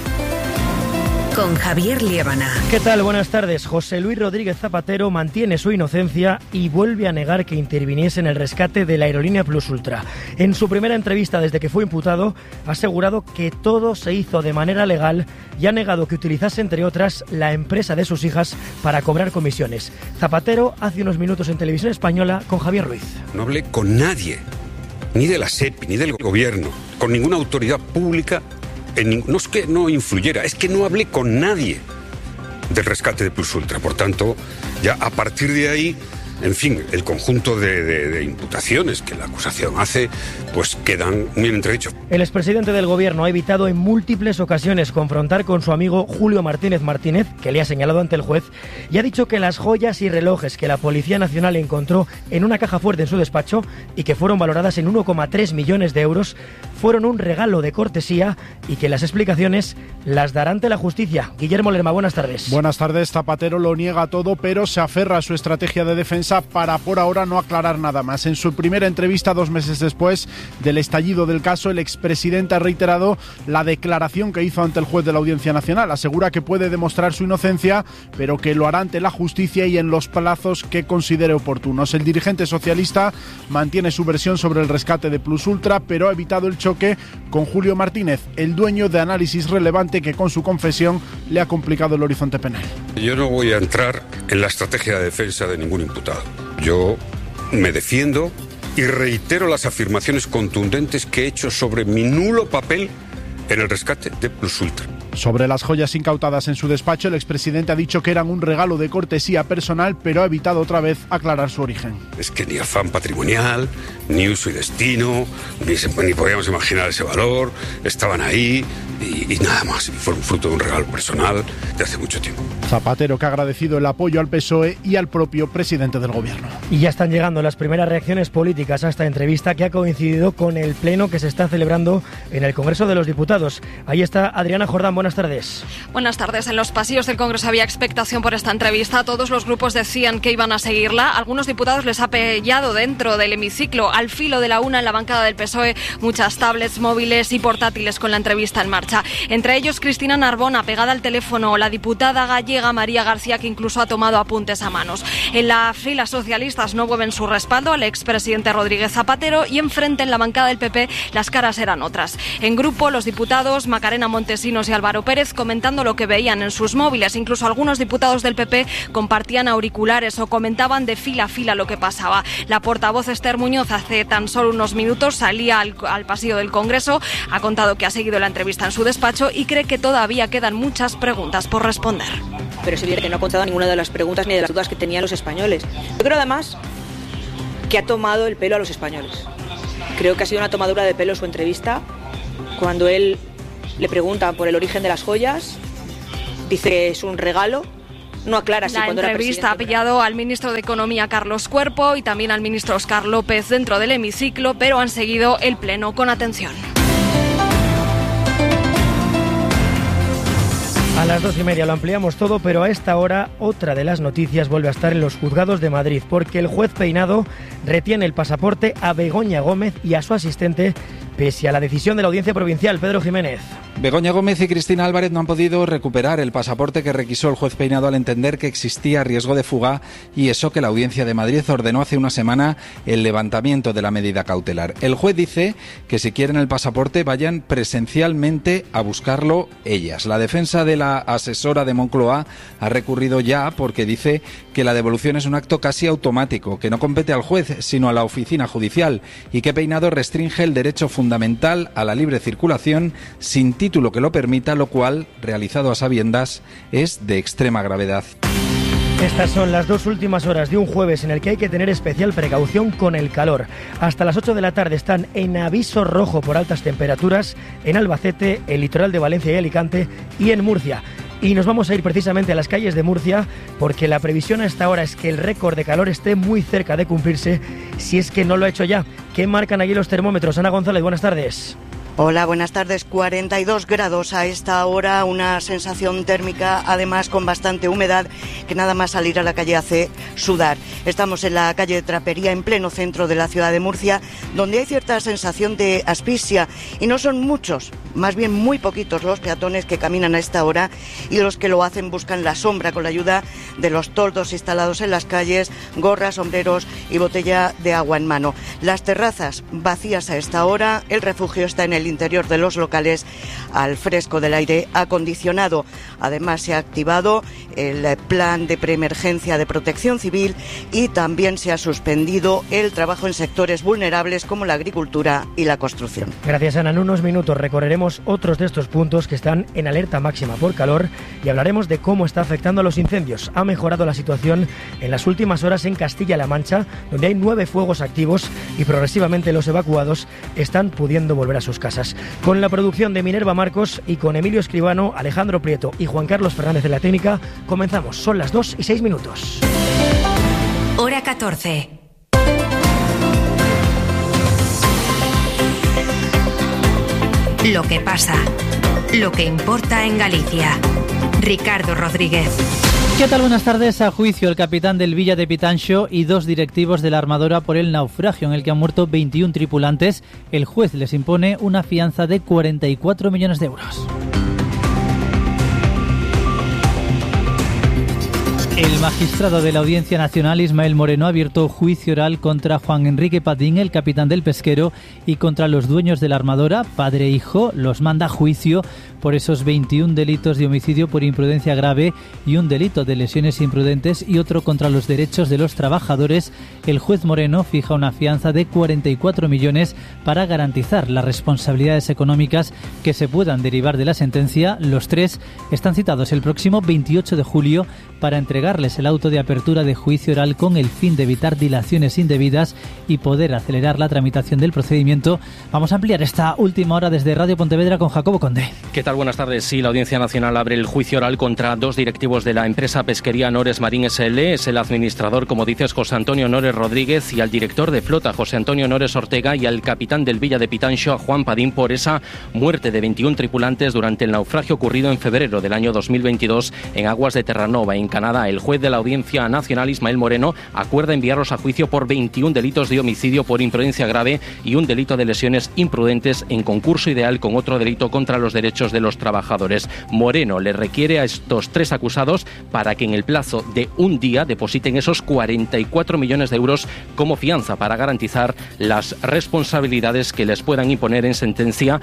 Con Javier Liébana. ¿Qué tal? Buenas tardes. José Luis Rodríguez Zapatero mantiene su inocencia y vuelve a negar que interviniese en el rescate de la aerolínea Plus Ultra. En su primera entrevista desde que fue imputado, ha asegurado que todo se hizo de manera legal y ha negado que utilizase, entre otras, la empresa de sus hijas para cobrar comisiones. Zapatero hace unos minutos en Televisión Española con Javier Ruiz. No hablé con nadie, ni de la SEPI, ni del gobierno, con ninguna autoridad pública. No es que no influyera, es que no hablé con nadie del rescate de Plus Ultra. Por tanto, ya a partir de ahí, en fin, el conjunto de imputaciones que la acusación hace, pues quedan muy entredichos. El expresidente del gobierno ha evitado en múltiples ocasiones confrontar con su amigo Julio Martínez Martínez, que le ha señalado ante el juez, y ha dicho que las joyas y relojes que la Policía Nacional encontró en una caja fuerte en su despacho y que fueron valoradas en 1,3 millones de euros fueron un regalo de cortesía y que las explicaciones las dará ante la justicia. Guillermo Lerma, buenas tardes. Buenas tardes. Zapatero lo niega todo, pero se aferra a su estrategia de defensa para por ahora no aclarar nada más. En su primera entrevista 2 meses después del estallido del caso, el expresidente ha reiterado la declaración que hizo ante el juez de la Audiencia Nacional. Asegura que puede demostrar su inocencia, pero que lo hará ante la justicia y en los plazos que considere oportunos. El dirigente socialista mantiene su versión sobre el rescate de Plus Ultra, pero ha evitado el choque con Julio Martínez, el dueño de Análisis Relevante, que con su confesión le ha complicado el horizonte penal. Yo no voy a entrar en la estrategia de defensa de ningún imputado. Yo me defiendo y reitero las afirmaciones contundentes que he hecho sobre mi nulo papel en el rescate de Plus Ultra. Sobre las joyas incautadas en su despacho, el expresidente ha dicho que eran un regalo de cortesía personal, pero ha evitado otra vez aclarar su origen. Es que ni afán patrimonial, ni uso y destino, ni podíamos imaginar ese valor, estaban ahí y nada más. Fueron fruto de un regalo personal de hace mucho tiempo. Zapatero, que ha agradecido el apoyo al PSOE y al propio presidente del gobierno. Y ya están llegando las primeras reacciones políticas a esta entrevista, que ha coincidido con el pleno que se está celebrando en el Congreso de los Diputados. Ahí está Adriana Jordán. buenas tardes. Buenas tardes. En los pasillos del Congreso había expectación por esta entrevista. Todos los grupos decían que iban a seguirla. Algunos diputados les ha pillado dentro del hemiciclo. Al filo de la una, en la bancada del PSOE, muchas tablets, móviles y portátiles con la entrevista en marcha. Entre ellos, Cristina Narbona, pegada al teléfono, o la diputada gallega María García, que incluso ha tomado apuntes a manos. En la fila socialistas no mueven su respaldo al expresidente Rodríguez Zapatero, y enfrente, en la bancada del PP, las caras eran otras. En grupo, los diputados Macarena Montesinos y Álvaro Pérez comentando lo que veían en sus móviles. Incluso algunos diputados del PP compartían auriculares o comentaban de fila a fila lo que pasaba. La portavoz Esther Muñoz hace tan solo unos minutos salía al pasillo del Congreso, ha contado que ha seguido la entrevista en su despacho y cree que todavía quedan muchas preguntas por responder. Pero es evidente que no ha contado ninguna de las preguntas ni de las dudas que tenían los españoles. Yo creo además que ha tomado el pelo a los españoles. Creo que ha sido una tomadura de pelo su entrevista. Cuando él le preguntan por el origen de las joyas, dice que es un regalo. No aclara si cuando la entrevista ha pillado al ministro de Economía Carlos Cuerpo y también al ministro Óscar López dentro del hemiciclo, pero han seguido el pleno con atención. A las 2:30 lo ampliamos todo, pero a esta hora otra de las noticias vuelve a estar en los juzgados de Madrid, porque el juez Peinado retiene el pasaporte a Begoña Gómez y a su asistente, pese a la decisión de la Audiencia Provincial. Pedro Jiménez. Begoña Gómez y Cristina Álvarez no han podido recuperar el pasaporte que requisó el juez Peinado al entender que existía riesgo de fuga, y eso que la Audiencia de Madrid ordenó hace una semana el levantamiento de la medida cautelar. El juez dice que si quieren el pasaporte vayan presencialmente a buscarlo ellas. La defensa de la asesora de Moncloa ha recurrido ya porque dice que la devolución es un acto casi automático, que no compete al juez sino a la oficina judicial, y que Peinado restringe el derecho fundamental a la libre circulación sin título que lo permita, lo cual, realizado a sabiendas, es de extrema gravedad. Estas son las 2 últimas horas de un jueves en el que hay que tener especial precaución con el calor. Hasta las 8 de la tarde están en aviso rojo por altas temperaturas en Albacete, el litoral de Valencia y Alicante y en Murcia. Y nos vamos a ir precisamente a las calles de Murcia, porque la previsión a esta hora es que el récord de calor esté muy cerca de cumplirse, si es que no lo ha hecho ya. ¿Qué marcan allí los termómetros? Ana González, buenas tardes. Hola, buenas tardes. 42 grados a esta hora, una sensación térmica además con bastante humedad que nada más salir a la calle hace sudar. Estamos en la calle de Trapería, en pleno centro de la ciudad de Murcia, donde hay cierta sensación de asfixia, y no son muchos, más bien muy poquitos los peatones que caminan a esta hora, y los que lo hacen buscan la sombra con la ayuda de los toldos instalados en las calles, gorras, sombreros y botella de agua en mano. Las terrazas vacías a esta hora, el refugio está en el interior de los locales al fresco del aire acondicionado. Además se ha activado el plan de preemergencia de protección civil y también se ha suspendido el trabajo en sectores vulnerables como la agricultura y la construcción. Gracias, Ana. En unos minutos recorreremos otros de estos puntos que están en alerta máxima por calor y hablaremos de cómo está afectando a los incendios. Ha mejorado la situación en las últimas horas en Castilla-La Mancha, donde hay 9 fuegos activos y progresivamente los evacuados están pudiendo volver a sus casas. Con la producción de Minerva Marcos y con Emilio Escribano, Alejandro Prieto y Juan Carlos Fernández de la técnica, comenzamos. Son las 2:06. Hora 14. Lo que pasa, lo que importa en Galicia. Ricardo Rodríguez. ¿Qué tal? Buenas tardes. A juicio el capitán del Villa de Pitanxo y 2 directivos de la armadora por el naufragio en el que han muerto 21 tripulantes. El juez les impone una fianza de 44 millones de euros. El magistrado de la Audiencia Nacional, Ismael Moreno, ha abierto juicio oral contra Juan Enrique Padín, el capitán del Pesquero, y contra los dueños de la armadora, padre e hijo. Los manda a juicio por esos 21 delitos de homicidio por imprudencia grave y un delito de lesiones imprudentes y otro contra los derechos de los trabajadores. El juez Moreno fija una fianza de 44 millones para garantizar las responsabilidades económicas que se puedan derivar de la sentencia. Los 3 están citados el próximo 28 de julio para entregar entregarles el auto de apertura de juicio oral con el fin de evitar dilaciones indebidas y poder acelerar la tramitación del procedimiento. Vamos a ampliar esta última hora desde Radio Pontevedra con Jacobo Conde. ¿Qué tal? Buenas tardes. Sí, la Audiencia Nacional abre el juicio oral contra 2 directivos de la empresa pesquería Nores Marín S.L. Es el administrador, como dices, José Antonio Nores Rodríguez, y al director de flota, José Antonio Nores Ortega, y al capitán del Villa de Pitanxo, Juan Padín, por esa muerte de 21 tripulantes durante el naufragio ocurrido en febrero del año 2022 en aguas de Terranova, en Canadá. El juez de la Audiencia Nacional, Ismael Moreno, acuerda enviarlos a juicio por 21 delitos de homicidio por imprudencia grave y un delito de lesiones imprudentes en concurso ideal con otro delito contra los derechos de los trabajadores. Moreno le requiere a estos 3 acusados para que en el plazo de un día depositen esos 44 millones de euros como fianza para garantizar las responsabilidades que les puedan imponer en sentencia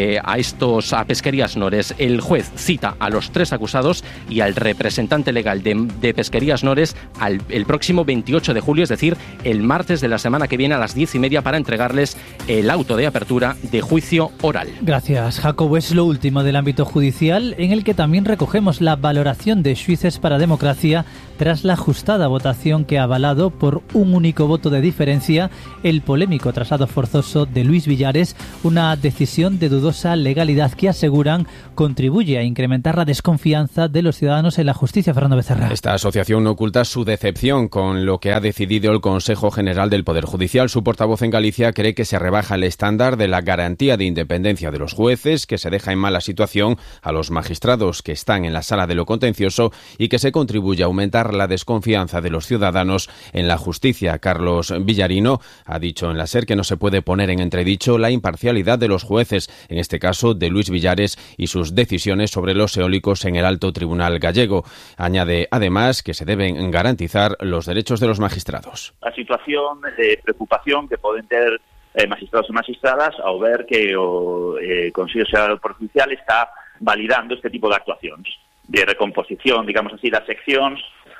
a Pesquerías Nores. El juez cita a los 3 acusados y al representante legal de Pesquerías Nores el próximo 28 de julio, es decir, el martes de la semana que viene a las 10:30, para entregarles el auto de apertura de juicio oral. Gracias, Jacobo. Es lo último del ámbito judicial, en el que también recogemos la valoración de Xuíces para Democracia tras la ajustada votación que ha avalado por un único voto de diferencia el polémico traslado forzoso de Luis Villares, una decisión de dudosa legalidad que aseguran contribuye a incrementar la desconfianza de los ciudadanos en la justicia. Fernando Becerra. Esta asociación oculta su decepción con lo que ha decidido el Consejo General del Poder Judicial. Su portavoz en Galicia cree que se rebaja el estándar de la garantía de independencia de los jueces, que se deja en mala situación a los magistrados que están en la sala de lo contencioso y que se contribuye a aumentar la desconfianza de los ciudadanos en la justicia. Carlos Villarino ha dicho en la SER que no se puede poner en entredicho la imparcialidad de los jueces, en este caso de Luis Villares y sus decisiones sobre los eólicos en el Alto Tribunal gallego. Añade además que se deben garantizar los derechos de los magistrados. A situación de preocupación que poden ter magistrados e magistradas ao ver que o Consello Xeral do Poder Judicial está validando este tipo de actuacións de recomposición, digamos así, das seccións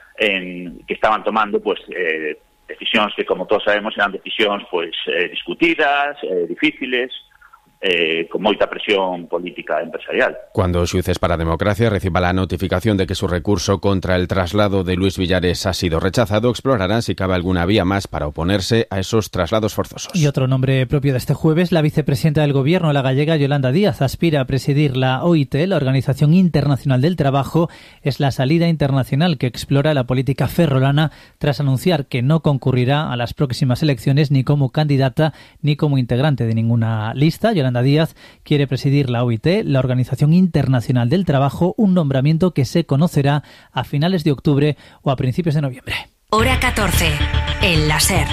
que estaban tomando decisións que, como todos sabemos, eran decisións discutidas, difíciles, con moita presión política empresarial. Cuando Xuíces para Democracia reciba la notificación de que su recurso contra el traslado de Luis Villares ha sido rechazado, explorarán si cabe alguna vía más para oponerse a esos traslados forzosos. Y otro nombre propio de este jueves, la vicepresidenta del Gobierno, la gallega Yolanda Díaz, aspira a presidir la OIT, la Organización Internacional del Trabajo. Es la salida internacional que explora la política ferrolana tras anunciar que no concurrirá a las próximas elecciones ni como candidata ni como integrante de ninguna lista. Yolanda Díaz quiere presidir la OIT, la Organización Internacional del Trabajo, un nombramiento que se conocerá a finales de octubre o a principios de noviembre. Hora 14, en la SER.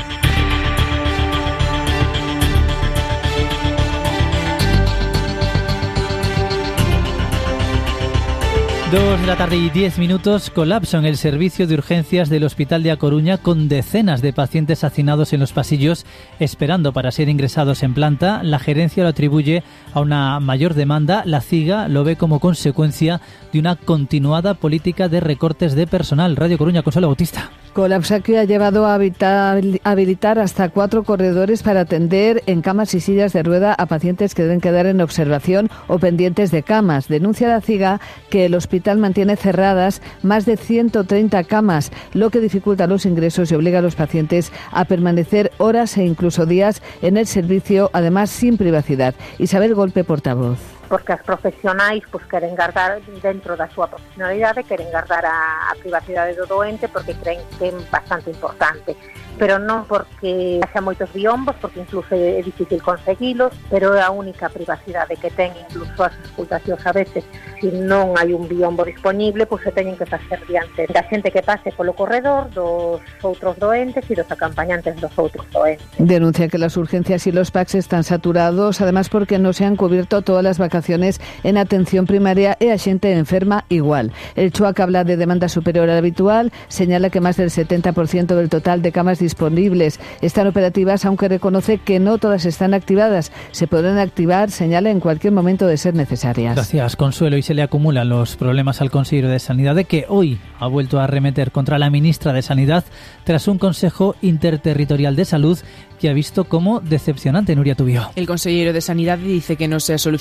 2 de la tarde y 10 minutos, colapso en el servicio de urgencias del Hospital de A Coruña, con decenas de pacientes hacinados en los pasillos esperando para ser ingresados en planta. La gerencia lo atribuye a una mayor demanda. La CIGA lo ve como consecuencia de una continuada política de recortes de personal. Radio Coruña, Consuelo Bautista. Colapso que ha llevado a habilitar hasta 4 corredores para atender en camas y sillas de rueda a pacientes que deben quedar en observación o pendientes de camas. Denuncia la CIGA que el hospital mantiene cerradas más de 130 camas, lo que dificulta los ingresos y obliga a los pacientes a permanecer horas e incluso días en el servicio, además sin privacidad. Isabel Golpe, portavoz. Porque as profesionais queren guardar dentro da súa profesionalidade, queren guardar a privacidade do doente porque creen que é bastante importante, pero non porque haxa moitos biombos, porque incluso é difícil conseguilos, pero é a única privacidade que ten. Incluso as auscultacións a veces, se non hai un biombo disponible, se teñen que facer diante da xente que pase polo corredor, dos outros doentes e dos acompañantes dos outros doentes. Denuncia que las urgencias y los PACs están saturados, además porque no se han cubierto todas las vacaciones en atención primaria e a xente enferma igual. El CHUAC habla de demanda superior a la habitual, señala que más del 70% del total de camas disponibles están operativas, aunque reconoce que no todas están activadas. Se podrán activar, señala, en cualquier momento de ser necesarias. Gracias, Consuelo. Y se le acumulan los problemas al consejero de Sanidad, de que hoy ha vuelto a arremeter contra la ministra de Sanidad tras un Consejo Interterritorial de Salud que ha visto como decepcionante. Nuria Tubio. El consejero de Sanidad dice que no se ha solucionado nada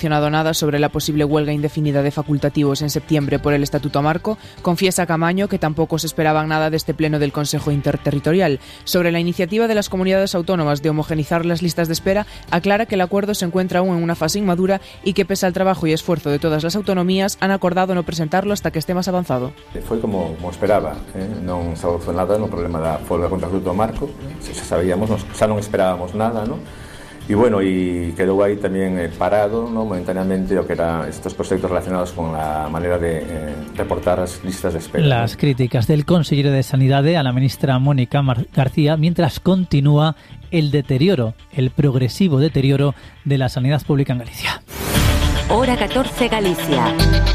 informada sobre la posible huelga indefinida de facultativos en septiembre por el Estatuto Marco, confiesa Camaño que tampoco se esperaban nada de este pleno del Consejo Interterritorial. Sobre la iniciativa de las comunidades autónomas de homogeneizar las listas de espera, aclara que el acuerdo se encuentra aún en una fase inmadura y que, pese al trabajo y esfuerzo de todas las autonomías, han acordado no presentarlo hasta que esté más avanzado. Foi como esperaba, non solucionou nada no problema da folga contra o Estatuto Marco, xa sabíamos, xa non esperábamos nada, non? Y bueno, y quedó ahí también parado, ¿no?, momentáneamente lo que eran estos proyectos relacionados con la manera de reportar las listas de espera. Las críticas del consejero de Sanidad a la ministra Mónica García, mientras continúa el deterioro, el progresivo deterioro de la sanidad pública en Galicia. Hora 14 Galicia.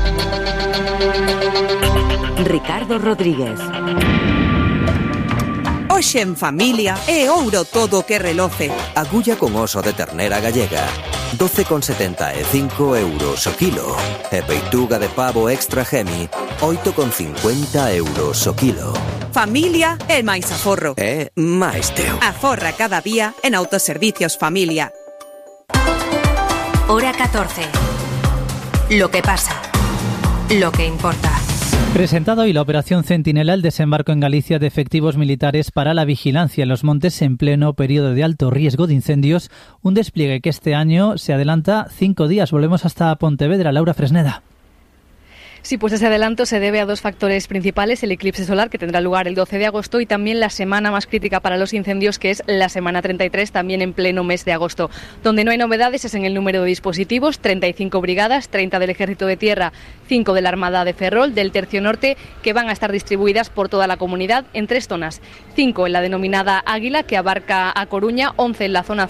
Ricardo Rodríguez. Hoxe en familia é ouro todo que reloce. Agulla con oso de ternera gallega, 12,75 euros o kilo. E peituga de pavo extra gemi, 8,50 euros o kilo. Familia é máis aforro. É máis teu. Aforra cada día en Autoservicios Familia. Hora 14. Lo que pasa. Lo que importa. Presentado hoy la operación Centinela, el desembarco en Galicia de efectivos militares para la vigilancia en los montes en pleno periodo de alto riesgo de incendios, un despliegue que este año se adelanta 5 días. Volvemos hasta Pontevedra. Laura Fresneda. Sí, pues ese adelanto se debe a dos factores principales: el eclipse solar, que tendrá lugar el 12 de agosto, y también la semana más crítica para los incendios, que es la semana 33, también en pleno mes de agosto. Donde no hay novedades es en el número de dispositivos: 35 brigadas, 30 del Ejército de Tierra, 5 de la Armada de Ferrol, del Tercio Norte, que van a estar distribuidas por toda la comunidad en 3 zonas: 5 en la denominada Águila, que abarca a Coruña, 11 en la zona